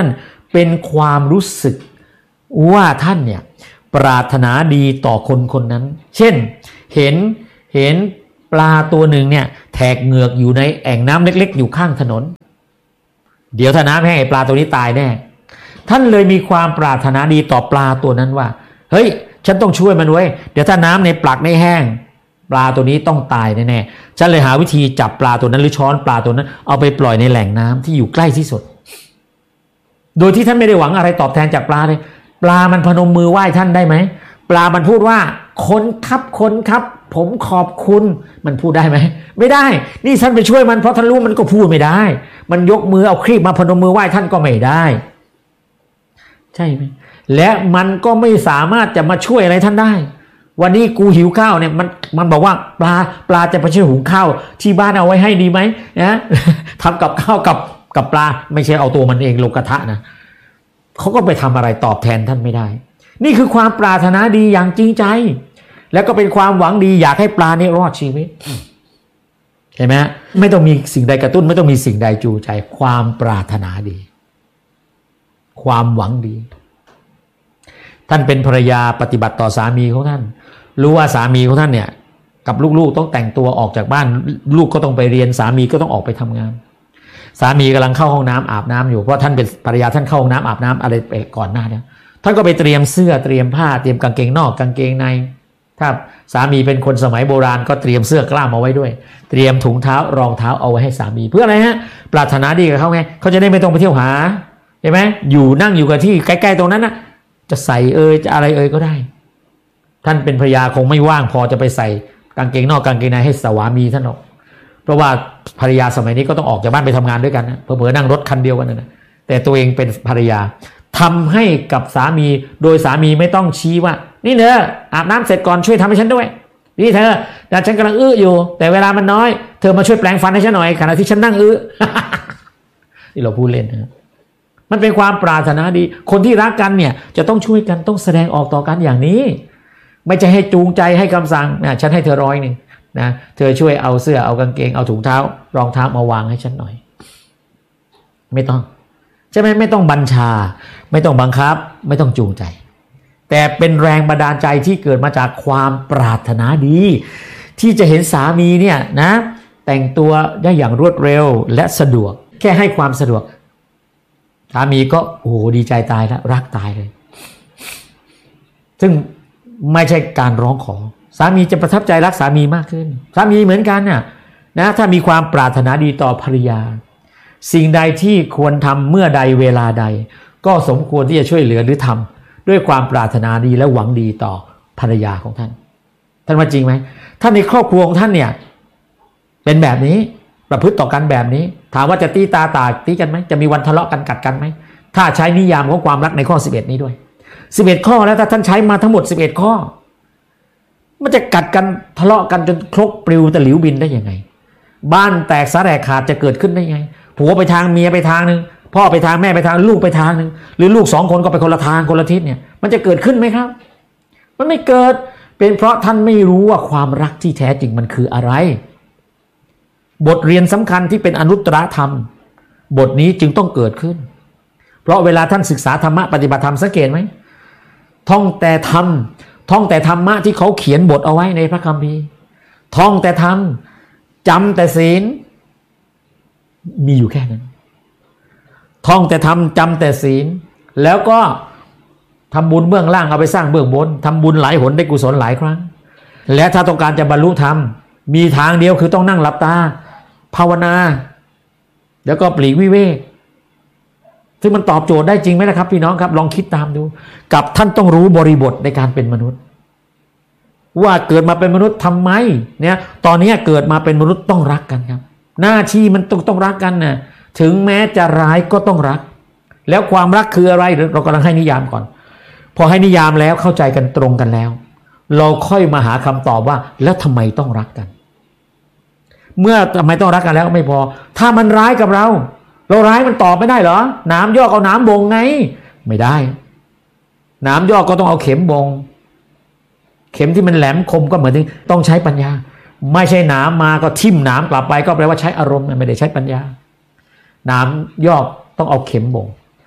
เป็นความรู้สึกว่าท่านเนี่ยปรารถนาดีต่อคนคนนั้นเช่นเห็นเห็นปลาตัวหนึ่งเนี่ยแทกเหงือกอยู่ในแอ่งน้ำเล็กๆอยู่ข้างถนนเดี๋ยวถ้าน้ำแห้งไอ้ปลาตัวนี้ตายแน่ท่านเลยมีความปรารถนาดีต่อปลาตัวนั้นว่าเฮ้ยฉันต้องช่วยมันไว้เดี๋ยวถ้าน้ำในปลักไม่แห้งปลาตัวนี้ต้องตายแน่ๆฉันเลยหาวิธีจับปลาตัวนั้นหรือช้อนปลาตัวนั้นเอาไปปล่อยในแหล่งน้ำที่อยู่ใกล้ที่สุดโดยที่ท่านไม่ได้หวังอะไรตอบแทนจากปลาเลยปลามันพนมมือไหว้ท่านได้ไหมปลามันพูดว่าคนครับคนครับผมขอบคุณมันพูดได้ไหมไม่ได้นี่ท่านไปช่วยมันเพราะท่านรู้มันก็พูดไม่ได้มันยกมือเอาครีบมาพนมมือไหว้ท่านก็ไม่ได้ใช่ไหมและมันก็ไม่สามารถจะมาช่วยอะไรท่านได้วันนี้กูหิวข้าวเนี่ยมันมันบอกว่าปลาปลาจะไปช่วยหุงข้าวที่บ้านเอาไว้ให้ดีไหมนะทำกับข้าวกับกับปลาไม่ใช่เอาตัวมันเองลงกระทะนะเขาก็ไปทำอะไรตอบแทนท่านไม่ได้นี่คือความปรารถนาดีอย่างจริงใจแล้วก็เป็นความหวังดีอยากให้ปลาเนี่ยรอดชีวิตเห็นไหมไม่ต้องมีสิ่งใดกระตุ้นไม่ต้องมีสิ่งใดจูงใจความปรารถนาดีความหวังดีท่านเป็นภรรยาปฏิบัติต่อสามีของท่านรู้ว่าสามีของท่านเนี่ยกับลูกๆต้องแต่งตัวออกจากบ้านลูกก็ต้องไปเรียนสามีก็ต้องออกไปทำงานสามีกำลังเข้าห้องน้ำอาบน้ำอยู่เพราะท่านเป็นภรรยาท่านเข้าห้องน้ำอาบน้ำอะไรไปก่อนหน้านี้ท่านก็ไปเตรียมเสื้อเตรียมผ้าเตรียมกางเกงนอกกางเกงในถ้าสามีเป็นคนสมัยโบราณก็เตรียมเสื้อกล้ามเอาไว้ด้วยเตรียมถุงเท้ารองเท้าเอาไว้ให้สามีเพื่ออะไรฮะปรารถนาดีกับเขาไงเขาจะได้ไม่ต้องไปเที่ยวหาเห็นไหมอยู่นั่งอยู่กับที่ใกล้ๆตรงนั้นนะจะใส่เอ่ยจะอะไรเอ่ยก็ได้ท่านเป็นภรรยาคงไม่ว่างพอจะไปใส่กางเกงนอกกางเกงในให้สามีท่านหรอกเพราะว่าภรรยาสมัยนี้ก็ต้องออกจากบ้านไปทำงานด้วยกันนะเผลอๆนั่งรถคันเดียวกันนะแต่ตัวเองเป็นภรรยาทำให้กับสามีโดยสามีไม่ต้องชี้ว่านี่เธออาบน้ำเสร็จก่อนช่วยทำให้ฉันด้วยนี่เธอแต่ฉันกำลังอื้ออยู่แต่เวลามันน้อยเธอมาช่วยแปรงฟันให้ฉันหน่อยขณะที่ฉันนั่งอื้อ ที่เราพูดเล่นนะมันเป็นความปรารถนาดีคนที่รักกันเนี่ยจะต้องช่วยกันต้องแสดงออกต่อกันอย่างนี้ไม่ใช่ให้จูงใจให้คำสั่งนะฉันให้เธอร้อยนึงนะเธอช่วยเอาเสื้อเอากางเกงเอาถุงเท้ารองเท้ามาวางให้ฉันหน่อยไม่ต้องใช่ไหมไม่ต้องบัญชาไม่ต้องบังคับไม่ต้องจูงใจแต่เป็นแรงบันดาลใจที่เกิดมาจากความปรารถนาดีที่จะเห็นสามีเนี่ยนะแต่งตัวได้อย่างรวดเร็วและสะดวกแค่ให้ความสะดวกสามีก็โอ้โหดีใจตายแล้วรักตายเลยซึ่งไม่ใช่การร้องขอสามีจะประทับใจรักสามีมากขึ้นสามีเหมือนกันน่ะนะถ้ามีความปรารถนาดีต่อภรรยาสิ่งใดที่ควรทำเมื่อใดเวลาใดก็สมควรที่จะช่วยเหลือหรือทำด้วยความปรารถนาดีและหวังดีต่อภรรยาของท่านท่านว่าจริงไหมถ้าในครอบครัวของท่านเนี่ยเป็นแบบนี้ประพฤติต่อกันแบบนี้ถามว่าจะตีตาตาตีกันไหมจะมีวันทะเลาะกันกัดกันไหมถ้าใช้นิยามของความรักในข้อสิบเอ็ดนี้ด้วยสิบเอ็ดข้อแล้วถ้าท่านใช้มาทั้งหมดสิบเอ็ดข้อมันจะกัดกันทะเลาะกันจนครกปลิวตะหลิวบินได้ยังไงบ้านแตกสาแหรกขาดจะเกิดขึ้นได้ยังไงผัวไปทางเมียไปทางนึงพ่อไปทางแม่ไปทางลูกไปทางนึงหรือลูกสองคนก็ไปคนละทางคนละทิศเนี่ยมันจะเกิดขึ้นไหมครับมันไม่เกิดเป็นเพราะท่านไม่รู้ว่าความรักที่แท้จริงมันคืออะไรบทเรียนสำคัญที่เป็นอนุตตรธรรมบทนี้จึงต้องเกิดขึ้นเพราะเวลาท่านศึกษาธรรมะปฏิบัติธรรมสังเกตไหมท่องแต่ธรรมท่องแต่ธรรมะที่เขาเขียนบทเอาไว้ในพระคัมภีร์ท่องแต่ธรรมจำแต่ศีลมีอยู่แค่นั้นท่องแต่ธรรมจำแต่ศีลแล้วก็ทำบุญเบื้องล่างเอาไปสร้างเบื้องบนทำบุญหลายหนได้กุศลหลายครั้งและถ้าต้องการจะบรรลุธรรมมีทางเดียวคือต้องนั่งหลับตาภาวนาแล้วก็ปลีกวิเวกซึ่งมันตอบโจทย์ได้จริงไหมล่ะครับพี่น้องครับลองคิดตามดูกับท่านต้องรู้บริบทในการเป็นมนุษย์ว่าเกิดมาเป็นมนุษย์ทำไมเนี่ยตอนนี้เกิดมาเป็นมนุษย์ต้องรักกันครับหน้าที่มันต้องต้องรักกันนะถึงแม้จะร้ายก็ต้องรักแล้วความรักคืออะไรเรากำลังให้นิยามก่อนพอให้นิยามแล้วเข้าใจกันตรงกันแล้วเราค่อยมาหาคำตอบว่าแล้วทำไมต้องรักกันเมื่อทำไมต้องรักกันแล้วไม่พอถ้ามันร้ายกับเราเราร้ายมันตอบไม่ได้เหรอน้ำยอกเอาน้ำบ่งไงไม่ได้น้ำยอกก็ต้องเอาเข็มบ่งเข็มที่มันแหลมคมก็เหมือนที่ต้องใช้ปัญญาไม่ใช่น้ำมาก็ทิ่มน้ำกลับไปก็แปลว่าใช้อารมณ์ไม่ได้ใช้ปัญญาน้ำยอกต้องเอาเข็มบ่ง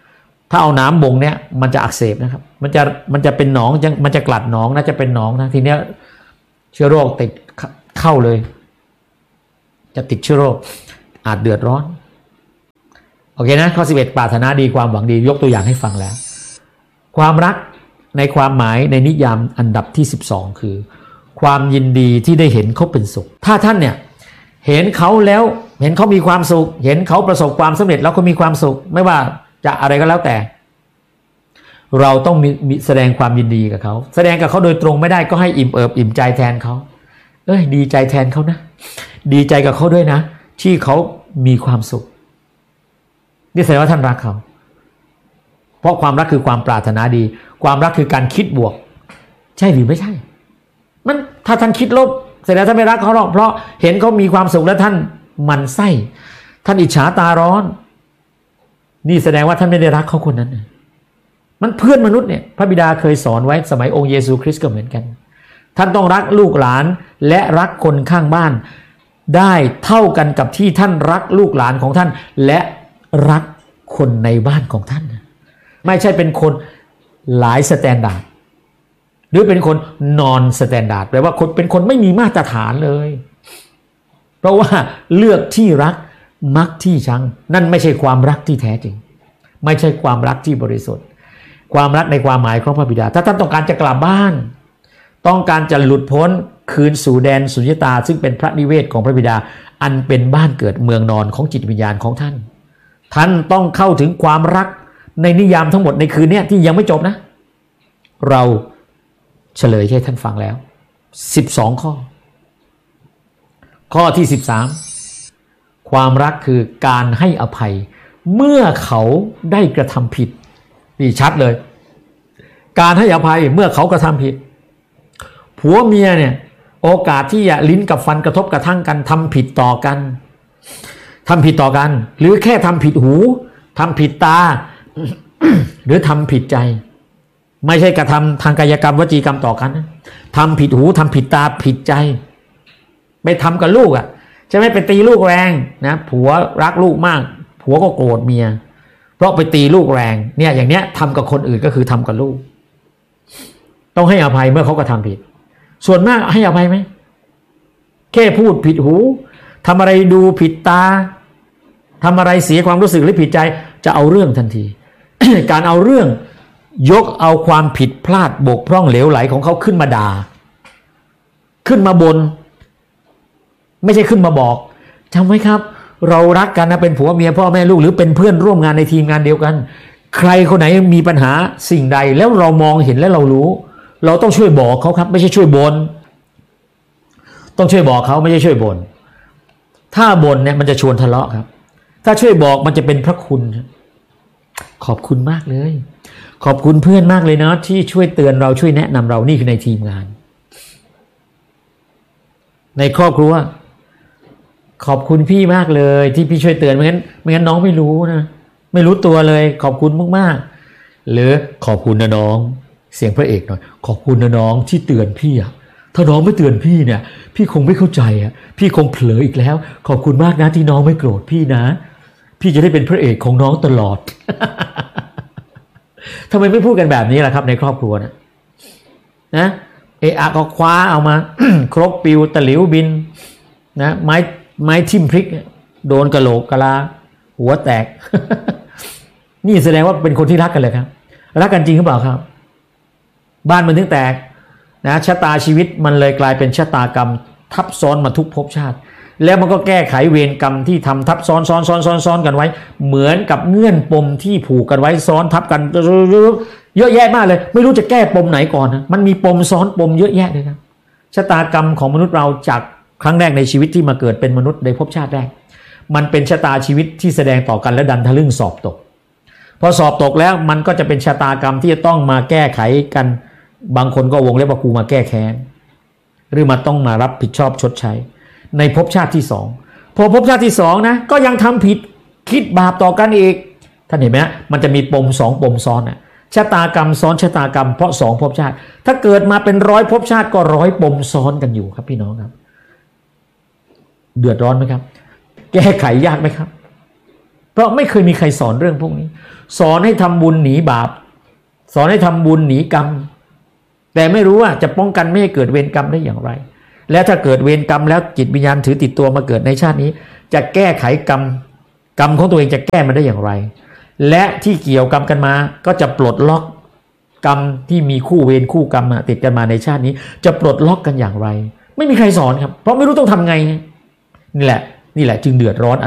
ถ้าเอาน้ำบ่งเนี่ยมันจะอักเสบนะครับมันจะมันจะเป็นหนองมันจะกลัดหนองนะจะเป็นหนองนะทีเนี้ยเชื้อโรคติดเข้าเลยจะติดเชื้อโรคอาจเดือดร้อนโอเคนะข้อสิบเอ็ดปรารถนาดีความหวังดียกตัวอย่างให้ฟังแล้วความรักในความหมายในนิยามอันดับที่สิบสองคือความยินดีที่ได้เห็นเขาเป็นสุขถ้าท่านเนี่ยเห็นเขาแล้วเห็นเขามีความสุขเห็นเขาประสบความสำเร็จแล้วก็มีความสุขไม่ว่าจะอะไรก็แล้วแต่เราต้องมีมีแสดงความยินดีกับเขาแสดงกับเขาโดยตรงไม่ได้ก็ให้อิ่มเอิบอิ่มใจแทนเขาเอ้ยดีใจแทนเขานะดีใจกับเขาด้วยนะที่เขามีความสุขนี่แสดงว่าท่านรักเขาเพราะความรักคือความปรารถนาดีความรักคือการคิดบวกใช่หรือไม่ใช่มันถ้าท่านคิดลบแสดงท่านไม่รักเขาหรอกเพราะเห็นเขามีความสุขแล้วท่านหมั่นไส้ท่านอิจฉาตาร้อนนี่แสดงว่าท่านไม่ได้รักเขาคนนั้นมันเพื่อนมนุษย์เนี่ยพระบิดาเคยสอนไว้สมัยองค์เยซูคริสต์ก็เหมือนกันท่านต้องรักลูกหลานและรักคนข้างบ้านได้เท่ากันกับที่ท่านรักลูกหลานของท่านและรักคนในบ้านของท่านไม่ใช่เป็นคนหลายสแตนดาร์ดหรือเป็นคนนอนสแตนดาร์ดแปลว่าคนเป็นคนไม่มีมาตรฐานเลยเพราะว่าเลือกที่รักมักที่ชังนั่นไม่ใช่ความรักที่แท้จริงไม่ใช่ความรักที่บริสุทธิ์ความรักในความหมายของพระบิดาถ้าท่านต้องการจะกลับบ้านต้องการจะหลุดพ้นคืนสู่แดนสุญญตาซึ่งเป็นพระนิเวศของพระบิดาอันเป็นบ้านเกิดเมืองนอนของจิตวิญญาณของท่านท่านต้องเข้าถึงความรักในนิยามทั้งหมดในคืนนี้ที่ยังไม่จบนะเราเฉลยให้ท่านฟังแล้วสิบสองข้อข้อที่สิบสามความรักคือการให้อภัยเมื่อเขาได้กระทำผิดนี่ชัดเลยการให้อภัยเมื่อเขากระทำผิดผัวเมียเนี่ยโอกาสที่จะลิ้นกับฟันกระทบกระทั่งกันทำผิดต่อกันทำผิดต่อกันหรือแค่ทำผิดหูทำผิดตา หรือทำผิดใจไม่ใช่กระทำทางกายกรรมวจีกรรมต่อกันทำผิดหูทำผิดตาผิดใจไปทำกับลูกอ่ะใช่ไหมไปตีลูกแรงนะผัวรักลูกมากผัวก็โกรธเมียเพราะไปตีลูกแรงเนี่ยอย่างเนี้ยทำกับคนอื่นก็คือทำกับลูกต้องให้อภัยเมื่อเขากระทำผิดส่วนมากให้อภัยไหมแค่พูดผิดหูทำอะไรดูผิดตาทำอะไรเสียความรู้สึกหรือผิดใจจะเอาเรื่องทันที การเอาเรื่องยกเอาความผิดพลาดบกพร่องเหลวไหลของเขาขึ้นมาด่าขึ้นมาบนไม่ใช่ขึ้นมาบอกจำไว้ครับเรารักกันนะเป็นผัวเมียพ่อแม่ลูกหรือเป็นเพื่อนร่วมงานในทีมงานเดียวกันใครคนไหนมีปัญหาสิ่งใดแล้วเรามองเห็นและเรารู้เราต้องช่วยบอกเขาครับไม่ใช่ช่วยบนต้องช่วยบอกเขาไม่ใช่ช่วยบนถ้าบนเนี่ยมันจะชวนทะเลาะครับถ้าช่วยบอกมันจะเป็นพระคุณขอบคุณมากเลยขอบคุณเพื่อนมากเลยนะที่ช่วยเตือนเราช่วยแนะนำเรานี่คือในทีมงานในครอบครัวขอบคุณพี่มากเลยที่พี่ช่วยเตือนไม่งั้นไม่งั้นน้องไม่รู้นะไม่รู้ตัวเลยขอบคุณมากๆหรือขอบคุณนะน้องเสียงพระเอกหน่อยขอบคุณนะน้องที่เตือนพี่อะถ้าน้องไม่เตือนพี่เนี่ยพี่คงไม่เข้าใจอะพี่คงเผลออีกแล้วขอบคุณมากนะที่น้องไม่โกรธพี่นะพี่จะได้เป็นพระเอกของน้องตลอด ทำไมไม่พูดกันแบบนี้ล่ะครับในครอบครัวนะนะเอะอะก็คว้าเอามา ครกปิวตะหลิวบินนะไม้ไม้ทิ่มพริกโดนกะโหลกกะลาหัวแตก นี่แสดงว่าเป็นคนที่รักกันเลยครับรักกันจริงหรือเปล่าครับบ้านมันถึงแตกนะชะตาชีวิตมันเลยกลายเป็นชะตากรรมทับซ้อนมาทุกภพชาติแล้วมันก็แก้ไขเวรกรรมที่ทำทับซ้อนซ้อนซ้อนซ้อนซ้อนกันไว้เหมือนกับเงื่อนปมที่ผูกกันไว้ซ้อนทับกันเยอะแยะมากเลยไม่รู้จะแก้ปมไหนก่อนนะมันมีปมซ้อนปมเยอะแยะเลยครับชะตากรรมของมนุษย์เราจากครั้งแรกในชีวิตที่มาเกิดเป็นมนุษย์ในภพชาติแรกมันเป็นชะตาชีวิตที่แสดงต่อกันและดันทะลึ่งสอบตกพอสอบตกแล้วมันก็จะเป็นชะตากรรมที่จะต้องมาแก้ไขกันบางคนก็วงเล็บว่ากูมาแก้แค้นหรือมาต้องมารับผิดชอบชดใช้ในภพชาติที่สองพอภพชาติที่สองนะก็ยังทำผิดคิดบาปต่อกันอีกท่านเห็นไหมมันจะมีปมสองปมซ้อนอ่ะชะตากรรมซ้อนชะตากรรมเพราะสองภพชาติถ้าเกิดมาเป็นร้อยภพชาติก็ร้อยปมซ้อนกันอยู่ครับพี่น้องครับเดือดร้อนไหมครับแก้ไขยากไหมครับเพราะไม่เคยมีใครสอนเรื่องพวกนี้สอนให้ทำบุญหนีบาปสอนให้ทำบุญหนีกรรมแต่ไม่รู้ว่าจะป้องกันไม่ให้เกิดเวรกรรมได้อย่างไรและถ้าเกิดเวรกรรมแล้วจิตวิญญาณถือติดตัวมาเกิดในชาตินี้จะแก้ไขกรรมกรรมของตัวเองจะแก้มันได้อย่างไรและที่เกี่ยวกรรมกันมาก็จะปลดล็อกกรรมที่มีคู่เวรคู่กรรมติดกันมาในชาตินี้จะปลดล็อกกันอย่างไรไม่มีใครสอนครับเพราะไม่รู้ต้องทำไงนี่แหละนี่แหละจึงเดือดร้อน